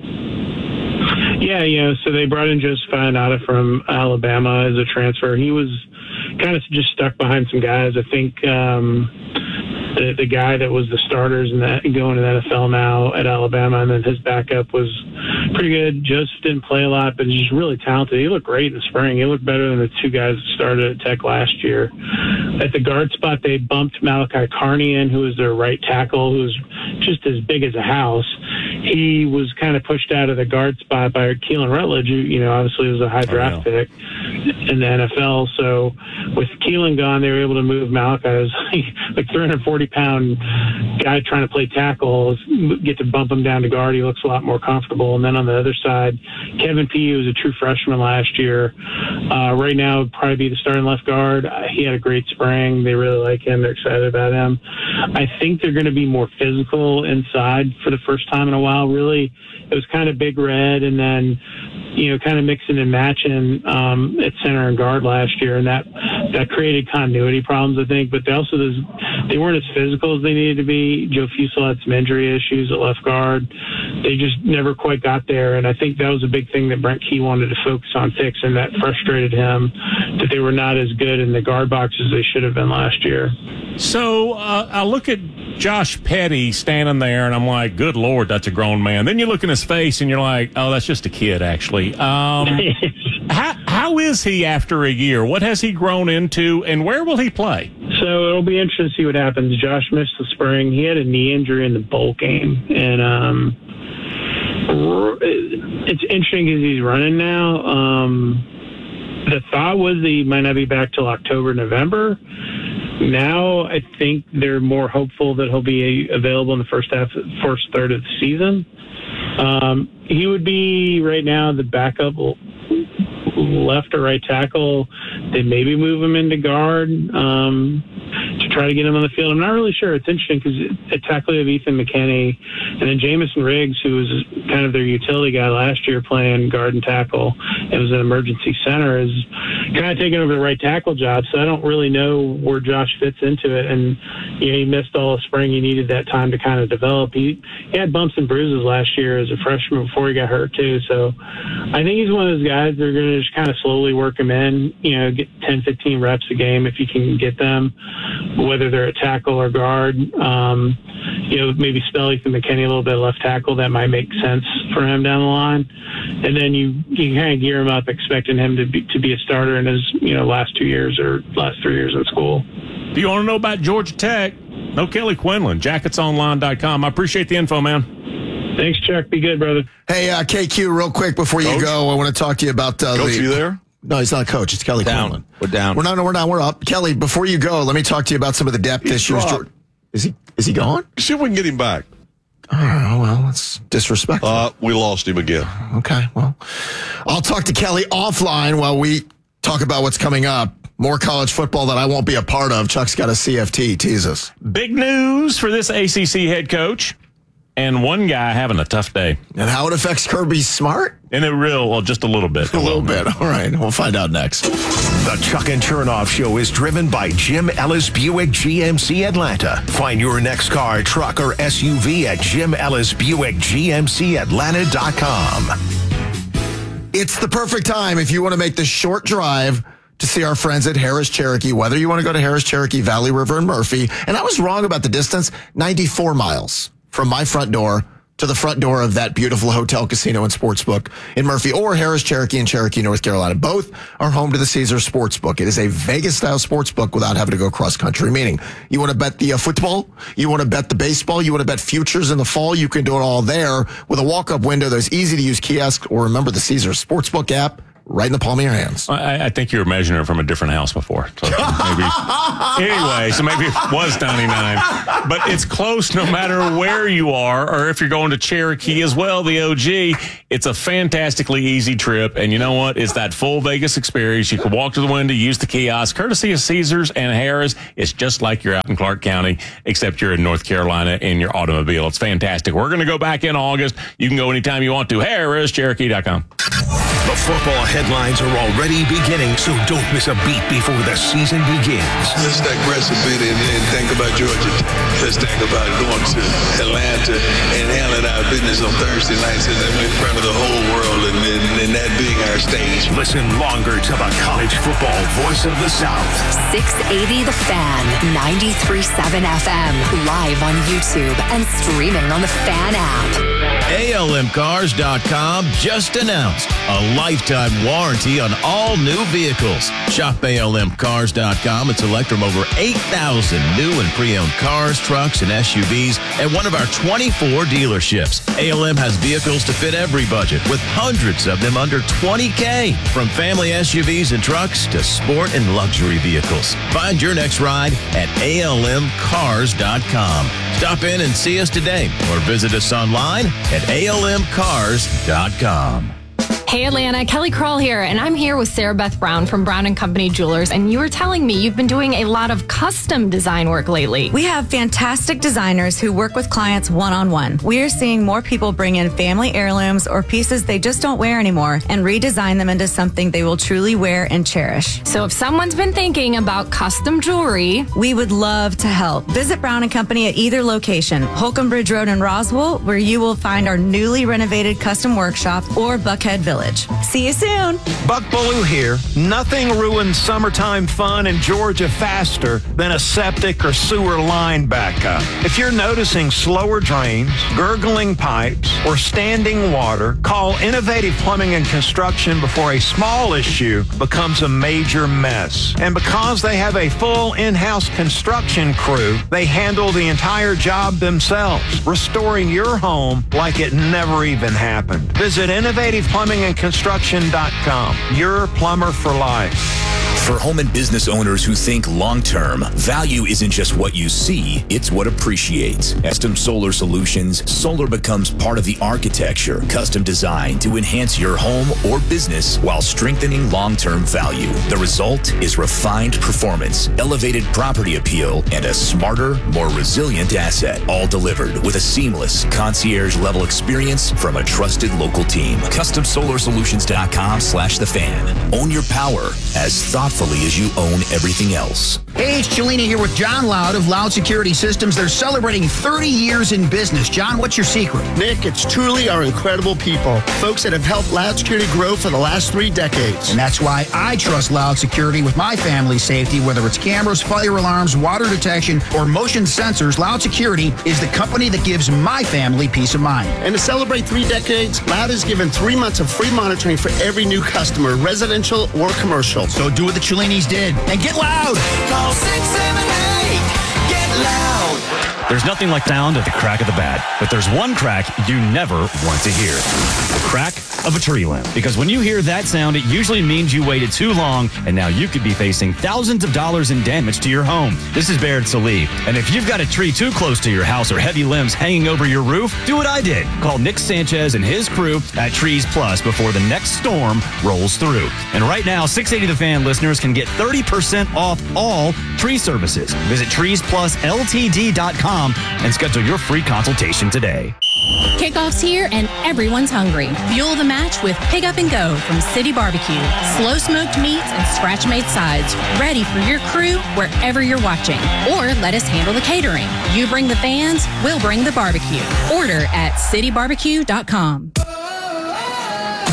Yeah, you know, so they brought in Joseph Ionata from Alabama as a transfer. He was kind of just stuck behind some guys. I think um, the, the guy that was the starters and that going to the N F L now at Alabama, and then his backup was pretty good. Joseph didn't play a lot, but he's really talented. He looked great in the spring. He looked better than the two guys that started at Tech last year. At the guard spot, they bumped Malachi Carney in, who was their right tackle, who's just as big as a house. He was kind of pushed out of the guard spot by Keelan Rutledge, who, you know, obviously was a high draft pick in the N F L. So with Keelan gone, they were able to move Malachi, who's like three hundred forty pound guy trying to play tackle, get to bump him down to guard. He looks a lot more comfortable. And then on the other side, Kevin P., who was a true freshman last year, uh, right now would probably be the starting left guard. Uh, he had a great spring. They really like him. They're excited about him. I think they're going to be more physical inside for the first time in a while. Really, it was kind of Big Red and then, you know, kind of mixing and matching um, at center and guard last year, and that that created continuity problems, I think. But they also they weren't as physical as they needed to be. Joe Fusel had some injury issues at left guard. They just never quite got there, and I think that was a big thing that Brent Key wanted to focus on fixing. That frustrated him that they were not as good in the guard box as they should have been last year. So uh, I look at Josh Petty standing there, and I'm like, good Lord, that's a grown man. Then you look in his face, and you're like, oh, that's just a kid, actually. Um, how, how is he after a year? What has he grown into, and where will he play? So it'll be interesting to see what happens. Josh missed the spring. He had a knee injury in the bowl game, and um, it's interesting because he's running now. Um, the thought was that he might not be back till October, November. Now I think they're more hopeful that he'll be available in the first half, first third of the season. Um, he would be right now the backup left or right tackle. They maybe move him into guard um, to try to get him on the field. I'm not really sure. It's interesting because at tackle you have Ethan McKinney, and then Jamison Riggs, who was kind of their utility guy last year playing guard and tackle and was an emergency center, is kind of taking over the right tackle job. So I don't really know where Josh fits into it. And, you know, he missed all of spring. He needed that time to kind of develop. He, he had bumps and bruises last year as a freshman before he got hurt too. So I think he's one of those guys that are going to just kind of slowly work him in, you know, get ten, fifteen reps a game if you can get them, whether they're a tackle or guard. Um, you know, maybe spell Ethan McKinney a little bit left tackle. That might make sense for him down the line. And then you, you kind of gear him up expecting him to be, to be a starter in his, you know, last two years or last three years in school. Do you want to know about Georgia Tech? No Kelly Quinlan, jackets online dot com. I appreciate the info, man. Thanks, Chuck. Be good, brother. Hey, uh, K Q, real quick before you Coach? go, I want to talk to you about uh, Coach, the... you there? No, he's not a coach. It's Kelly Down. Quinlan. We're down. We're not. No, we're down. We're up. Kelly, before you go, let me talk to you about some of the depth He's issues. dropped. Is he? Is he gone? See if we can get him back. Oh, well, that's disrespectful. Uh, we lost him again. Okay, well, I'll talk to Kelly offline while we talk about what's coming up. More college football that I won't be a part of. Chuck's got a C F T. Tease us. Big news for this A C C head coach. And one guy having a tough day. And how it affects Kirby Smart? And it real, well, just a little bit. A little bit. All right. We'll find out next. The Chuck and Chernoff Show is driven by Jim Ellis Buick G M C Atlanta. Find your next car, truck, or S U V at Jim Ellis Buick G M C Atlanta dot com. It's the perfect time if you want to make the short drive to see our friends at Harris Cherokee, whether you want to go to Harris Cherokee, Valley River, and Murphy. And I was wrong about the distance, ninety-four miles from my front door to the front door of that beautiful hotel, casino, and sportsbook in Murphy, or Harris Cherokee in Cherokee, North Carolina. Both are home to the Caesars Sportsbook. It is a Vegas-style sportsbook without having to go cross-country, meaning you want to bet the uh, football, you want to bet the baseball, you want to bet futures in the fall, you can do it all there with a walk-up window. There's easy-to-use kiosks, or remember the Caesars Sportsbook app, right in the palm of your hands. I, I think you were measuring it from a different house before. So maybe, anyway, so maybe it was ninety-nine. But it's close no matter where you are, or if you're going to Cherokee as well, the O G. It's a fantastically easy trip. And you know what? It's that full Vegas experience. You can walk to the window, use the kiosk, courtesy of Caesars and Harris. It's just like you're out in Clark County, except you're in North Carolina in your automobile. It's fantastic. We're going to go back in August. You can go anytime you want to. Harris Cherokee dot com. The football headlines are already beginning, so don't miss a beat before the season begins. Let's digress a bit and then think about Georgia. Let's think about going to Atlanta and handling our business on Thursday nights and then in front of the whole world and, and, and that being our stage. Listen longer to the college football voice of the South. six eighty The Fan, ninety-three point seven F M, live on YouTube and streaming on the Fan app. A L M Cars dot com just announced a lifetime warranty on all new vehicles. Shop A L M Cars dot com and select from over eight thousand new and pre-owned cars, trucks, and S U Vs at one of our twenty-four dealerships. A L M has vehicles to fit every budget, with hundreds of them under twenty K. From family S U Vs and trucks to sport and luxury vehicles. Find your next ride at A L M Cars dot com. Stop in and see us today or visit us online at A L M Cars dot com. Hey Atlanta, Kelly Kroll here, and I'm here with Sarah Beth Brown from Brown and Company Jewelers, and you were telling me you've been doing a lot of custom design work lately. We have fantastic designers who work with clients one-on-one. We are seeing more people bring in family heirlooms or pieces they just don't wear anymore and redesign them into something they will truly wear and cherish. So if someone's been thinking about custom jewelry, we would love to help. Visit Brown and Company at either location, Holcomb Bridge Road in Roswell, where you will find our newly renovated custom workshop, or Buckhead Village. See you soon. Buck Ballou here. Nothing ruins summertime fun in Georgia faster than a septic or sewer line backup. If you're noticing slower drains, gurgling pipes, or standing water, call Innovative Plumbing and Construction before a small issue becomes a major mess. And because they have a full in-house construction crew, they handle the entire job themselves, restoring your home like it never even happened. Visit Innovative Plumbing and Construction dot com. Your plumber for life. For home and business owners who think long-term, value isn't just what you see, it's what appreciates. Custom Solar Solutions, solar becomes part of the architecture, custom designed to enhance your home or business while strengthening long-term value. The result is refined performance, elevated property appeal, and a smarter, more resilient asset, all delivered with a seamless concierge-level experience from a trusted local team. Custom Solar Solutions dot com slash the fan. Own your power as thoughtfully as you own everything else. Hey, it's Cellini here with John Loud of Loud Security Systems. They're celebrating thirty years in business. John, what's your secret? Nick, it's truly our incredible people. Folks that have helped Loud Security grow for the last three decades. And that's why I trust Loud Security with my family's safety. Whether it's cameras, fire alarms, water detection, or motion sensors, Loud Security is the company that gives my family peace of mind. And to celebrate three decades, Loud has given three months of free monitoring for every new customer, residential or commercial. So do what the Cellinis did and get loud. Call six seven eight, get loud. There's nothing like sound at the crack of the bat, but there's one crack you never want to hear. The crack of a tree limb. Because when you hear that sound, it usually means you waited too long, and now you could be facing thousands of dollars in damage to your home. This is Barrett Salee, and if you've got a tree too close to your house or heavy limbs hanging over your roof, do what I did. Call Nick Sanchez and his crew at Trees Plus before the next storm rolls through. And right now, six eighty The Fan listeners can get thirty percent off all tree services. Visit trees plus L T D dot com and schedule your free consultation today. Kickoff's here and everyone's hungry. Fuel the match with Pick Up and Go from City Barbecue. Slow smoked meats and scratch made sides, ready for your crew wherever you're watching. Or let us handle the catering. You bring the fans, we'll bring the barbecue. Order at city barbecue dot com.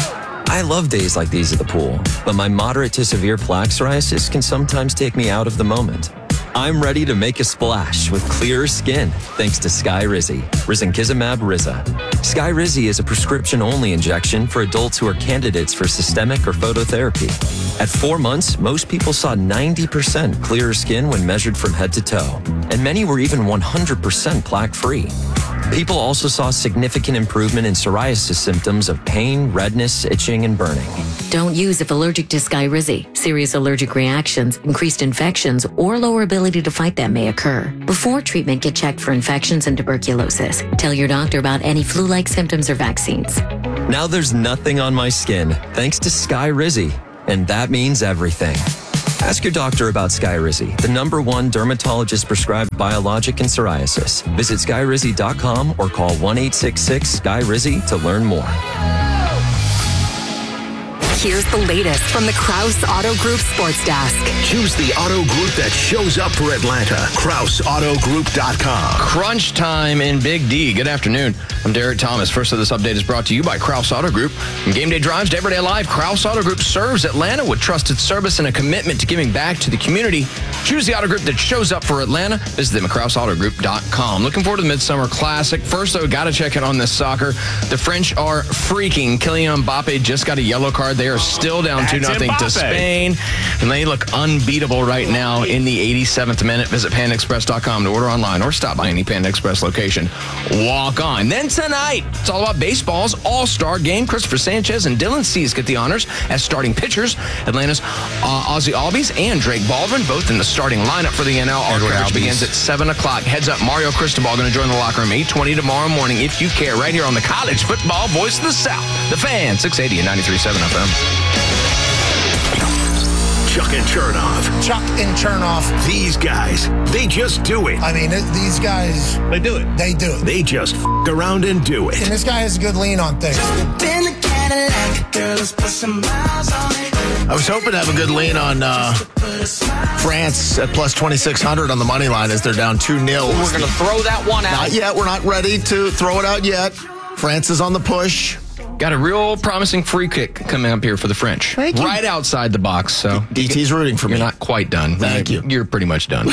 I love days like these at the pool, but my moderate to severe plaque psoriasis can sometimes take me out of the moment. I'm ready to make a splash with clearer skin thanks to Skyrizi, risankizumab Riza. Skyrizi is a prescription-only injection for adults who are candidates for systemic or phototherapy. At four months, most people saw ninety percent clearer skin when measured from head to toe, and many were even one hundred percent plaque-free. People also saw significant improvement in psoriasis symptoms of pain, redness, itching, and burning. Don't use if allergic to Skyrizi. Serious allergic reactions, increased infections, or lower ability to fight them may occur. Before treatment, get checked for infections and tuberculosis. Tell your doctor about any flu-like symptoms or vaccines. Now there's nothing on my skin thanks to Skyrizi, and that means everything. Ask your doctor about Skyrizi, the number one dermatologist-prescribed biologic in psoriasis. Visit skyrizi dot com or call one eight six six Sky Rizi to learn more. Here's the latest from the Kraus Auto Group Sports Desk. Choose the auto group that shows up for Atlanta. Kraus Auto Group dot com. Crunch time in Big D. Good afternoon. I'm Derek Thomas. First of this update is brought to you by Kraus Auto Group. From game day drives to everyday life, Kraus Auto Group serves Atlanta with trusted service and a commitment to giving back to the community. Choose the auto group that shows up for Atlanta. Visit them at kraus auto group dot com. Looking forward to the Midsummer Classic. First, though, got to check in on this soccer. The French are freaking. Kylian Mbappe just got a yellow card. They are still down two nothing to Spain. And they look unbeatable right now in the eighty-seventh minute. Visit panda express dot com to order online or stop by any Panda Express location. Walk on. Then tonight, it's all about baseball's all-star game. Christopher Sanchez and Dylan Cease get the honors as starting pitchers. Atlanta's uh, Ozzy Albies and Drake Baldwin both in the starting lineup for the N L. Our coverage begins at seven o'clock. Heads up, Mario Cristobal going to join the locker room eight twenty tomorrow morning if you care, right here on the College Football Voice of the South. The Fan, six eighty and ninety-three point seven F M. Chuck and Chernoff. Chuck and Chernoff. These guys, they just do it. I mean, it, these guys. They do it. They do it. They just f*** around and do it. And this guy has a good lean on things. I was hoping to have a good lean on uh, France at plus twenty-six hundred on the money line as they're down two nil. We're going to throw that one out. Not yet. We're not ready to throw it out yet. France is on the push. Got a real promising free kick coming up here for the French. Thank you. Right outside the box. So D T's rooting for me. You're not quite done. Thank you. You're pretty much done.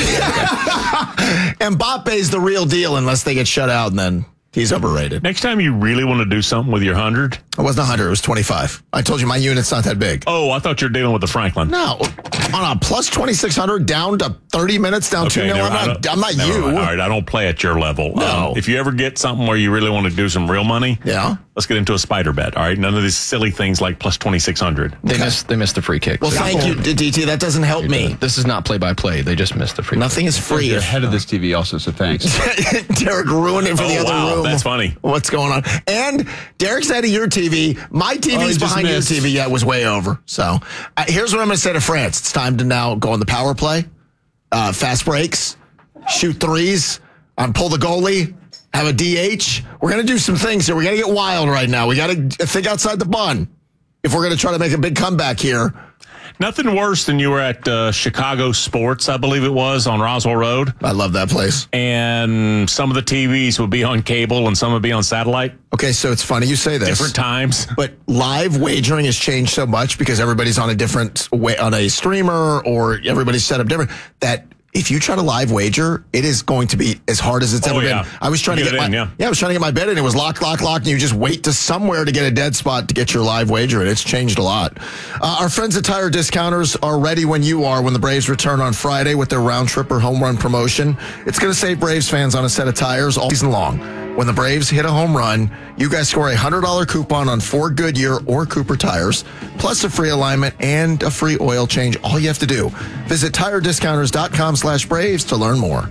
Mbappe's the real deal unless they get shut out, and then he's overrated. Next time you really want to do something with your hundred, it wasn't one hundred. It was twenty-five. I told you my unit's not that big. Oh, I thought you were dealing with the Franklin. No, on a plus twenty-six hundred down to thirty minutes down Okay, two nil. never- I I'm not. don't- I'm not never you. mind. All right, I don't play at your level. No. Um, if you ever get something where you really want to do some real money, yeah, let's get into a spider bet. All right, none of these silly things like plus twenty-six hundred. They missed. They missed the free kick. Well, thank you, D T. That doesn't help me. This is not play by play. They just missed the free. Nothing kick. is free. You're ahead of this T V also, so thanks. Derek ruined it for Oh, the other wow, room. that's funny. What's going on? And Derek's ahead of your T V. My T V's Oh, he just behind missed. your T V. Yeah, it was way over. So uh, here's what I'm going to say to France. It's time to now go on the power play, uh, fast breaks, shoot threes, um, pull the goalie, have a D H. We're going to do some things here. We got to get wild right now. We got to think outside the bun if we're going to try to make a big comeback here. Nothing worse than you were at uh, Chicago Sports, I believe it was, on Roswell Road. I love that place. And some of the T Vs would be on cable and some would be on satellite. Okay, so it's funny you say this. Different times. But live wagering has changed so much because everybody's on a different way, on a streamer, or everybody's set up different, that if you try to live wager, it is going to be as hard as it's Oh, ever yeah. been. I was trying You to get get, it my in, yeah. I was trying to get my bet in. It was lock, lock, lock, and you just wait to somewhere to get a dead spot to get your live wager in. It's changed a lot. Uh, our friends at Tire Discounters are ready when you are when the Braves return on Friday with their round trip or home run promotion. It's going to save Braves fans on a set of tires all season long. When the Braves hit a home run, you guys score a one hundred dollars coupon on four Goodyear or Cooper tires, plus a free alignment and a free oil change. All you have to do, visit tire discounters dot com slash Braves to learn more.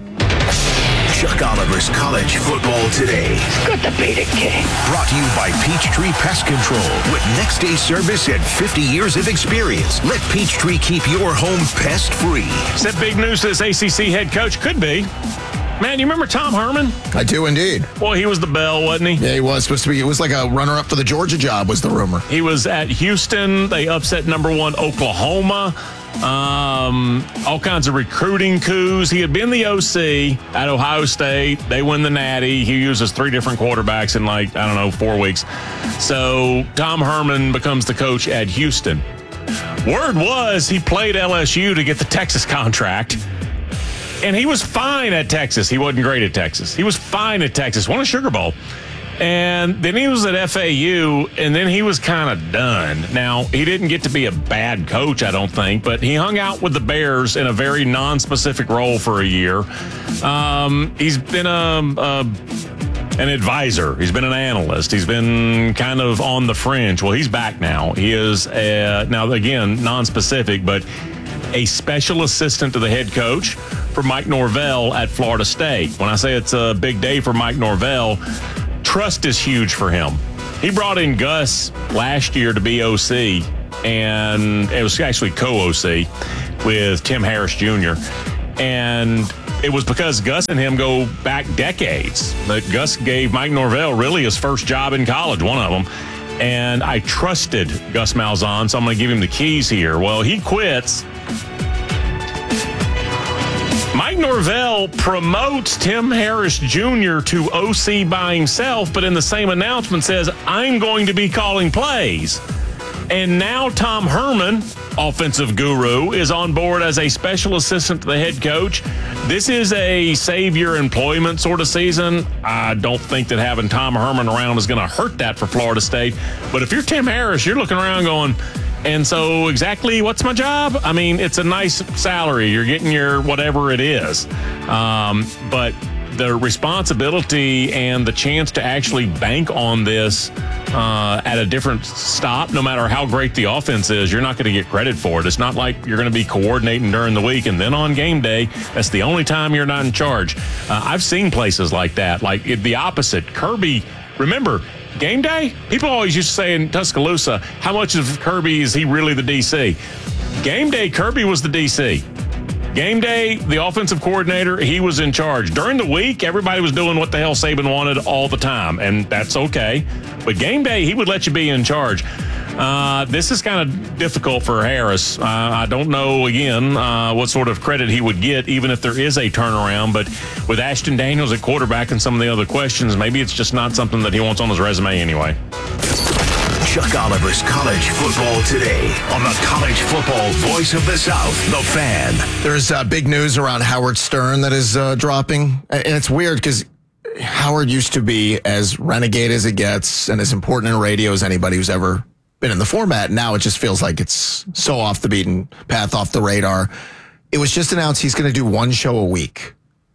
Chuck Oliver's College Football Today. Good to beat it, King. Brought to you by Peachtree Pest Control. With next day service and fifty years of experience, let Peachtree keep your home pest free. Said big news to this A C C head coach. Could be. Man, you remember Tom Herman? I do indeed. Well, he was the bell, wasn't he? Yeah, he was supposed to be. It was like a runner-up for the Georgia job, was the rumor. He was at Houston. They upset number one Oklahoma. Um, all kinds of recruiting coups. He had been the O C at Ohio State. They win the Natty. He uses three different quarterbacks in like, I don't know, four weeks. So Tom Herman becomes the coach at Houston. Word was he played L S U to get the Texas contract. And he was fine at Texas. He wasn't great at Texas. He was fine at Texas. Won a Sugar Bowl. And then he was at F A U, and then he was kind of done. Now, he didn't get to be a bad coach, I don't think, but he hung out with the Bears in a very non-specific role for a year. Um, he's been a, a, an advisor. He's been an analyst. He's been kind of on the fringe. Well, he's back now. He is, a, now, again, non-specific, but a special assistant to the head coach for Mike Norvell at Florida State. When I say it's a big day for Mike Norvell, trust is huge for him. He brought in Gus last year to be O C, and it was actually co-O C with Tim Harris Junior And it was because Gus and him go back decades. But Gus gave Mike Norvell really his first job in college, one of them. And I trusted Gus Malzahn, so I'm going to give him the keys here. Well, he quits. Mike Norvell promotes Tim Harris Junior to O C by himself, but in the same announcement says, I'm going to be calling plays. And now Tom Herman, offensive guru, is on board as a special assistant to the head coach. This is a save your employment sort of season. I don't think that having Tom Herman around is going to hurt that for Florida State. But if you're Tim Harris, you're looking around going, and so exactly what's my job? I mean, it's a nice salary. You're getting your whatever it is. Um, but the responsibility and the chance to actually bank on this uh, at a different stop, no matter how great the offense is, you're not going to get credit for it. It's not like you're going to be coordinating during the week and then on game day, that's the only time you're not in charge. Uh, I've seen places like that, like it, the opposite. Kirby, remember, game day? People always used to say in Tuscaloosa, how much of Kirby is he really the D C? Game day, Kirby was the D C. Game day, the offensive coordinator, he was in charge. During the week, everybody was doing what the hell Saban wanted all the time, and that's okay. But game day, he would let you be in charge. Uh, this is kind of difficult for Harris. Uh, I don't know, again, uh, what sort of credit he would get, even if there is a turnaround. But with Ashton Daniels at quarterback and some of the other questions, maybe it's just not something that he wants on his resume anyway. Chuck Oliver's College Football Today on the College Football Voice of the South, The Fan. There's uh, big news around Howard Stern that is uh, dropping. And it's weird because Howard used to be as renegade as it gets and as important in radio as anybody who's ever been in the format. Now it just feels like it's so off the beaten path, off the radar. It was just announced he's going to do one show a week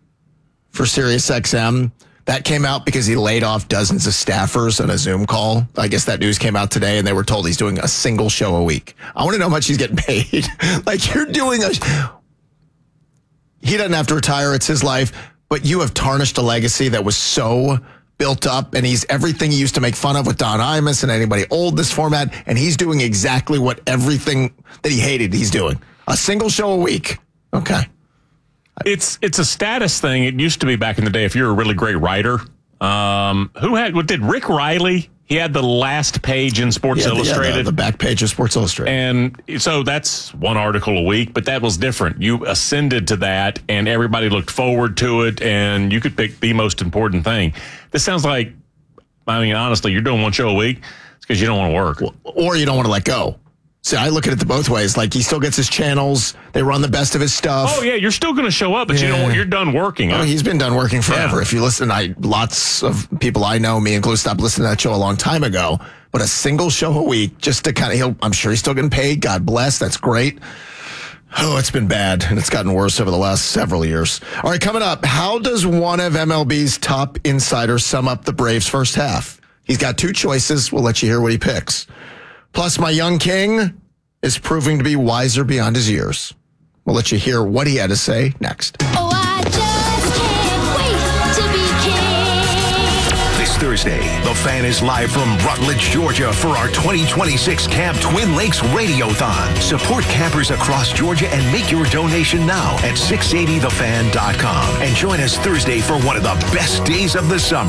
for SiriusXM. That came out because he laid off dozens of staffers on a Zoom call. I guess that news came out today, and they were told he's doing a single show a week. I want to know how much he's getting paid. Like, you're doing a... He doesn't have to retire. It's his life. But you have tarnished a legacy that was so built up, and he's everything he used to make fun of with Don Imus and anybody old this format, and he's doing exactly what everything that he hated he's doing. A single show a week. Okay. It's it's a status thing. It used to be back in the day if you're a really great writer. Um, who had, what did Rick Riley? He had the last page in Sports yeah, Illustrated. Yeah, the, the back page of Sports Illustrated. And so that's one article a week, but that was different. You ascended to that, and everybody looked forward to it, and you could pick the most important thing. This sounds like, I mean, honestly, you're doing one show a week. It's because you don't want to work. Or you don't want to let go. See, I look at it both ways. Like, he still gets his channels. They run the best of his stuff. Oh, yeah, you're still going to show up, but yeah. you know what? You're done working. Oh, he's been done working forever. Yeah. If you listen, I lots of people I know, me included, stopped listening to that show a long time ago. But a single show a week, just to kind of, he'll, I'm sure he's still getting paid. God bless. That's great. Oh, it's been bad, and it's gotten worse over the last several years. All right, coming up, how does one of M L B's top insiders sum up the Braves' first half? He's got two choices. We'll let you hear what he picks. Plus, my young king is proving to be wiser beyond his years. We'll let you hear what he had to say next. Oh, I just can't wait to be king. This Thursday, The Fan is live from Rutledge, Georgia for our twenty twenty-six Camp Twin Lakes Radiothon. Support campers across Georgia and make your donation now at six eighty the fan dot com. And join us Thursday for one of the best days of the summer.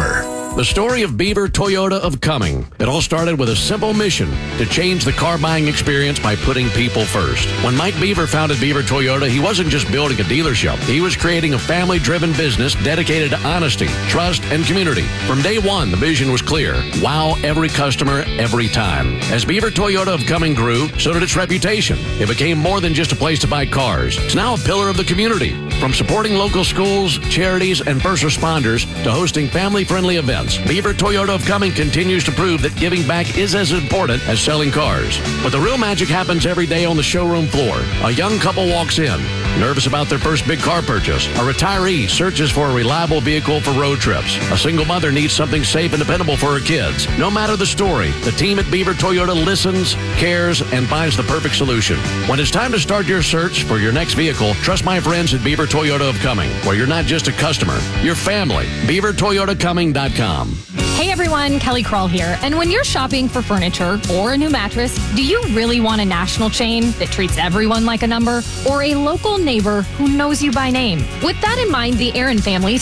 The story of Beaver Toyota of Cumming. It all started with a simple mission to change the car buying experience by putting people first. When Mike Beaver founded Beaver Toyota, he wasn't just building a dealership. He was creating a family-driven business dedicated to honesty, trust, and community. From day one, the vision was clear. Wow every customer, every time. As Beaver Toyota of Cumming grew, so did its reputation. It became more than just a place to buy cars. It's now a pillar of the community. From supporting local schools, charities, and first responders to hosting family-friendly events, Beaver Toyota of Cumming continues to prove that giving back is as important as selling cars. But the real magic happens every day on the showroom floor. A young couple walks in, nervous about their first big car purchase. A retiree searches for a reliable vehicle for road trips. A single mother needs something safe and dependable for her kids. No matter the story, the team at Beaver Toyota listens, cares, and finds the perfect solution. When it's time to start your search for your next vehicle, trust my friends at Beaver Toyota of Cumming, where you're not just a customer, you're family. beaver toyota cumming dot com. Hey everyone, Kelly Kroll here. And when you're shopping for furniture or a new mattress, do you really want a national chain that treats everyone like a number, or a local neighbor who knows you by name? With that in mind, the Aaron family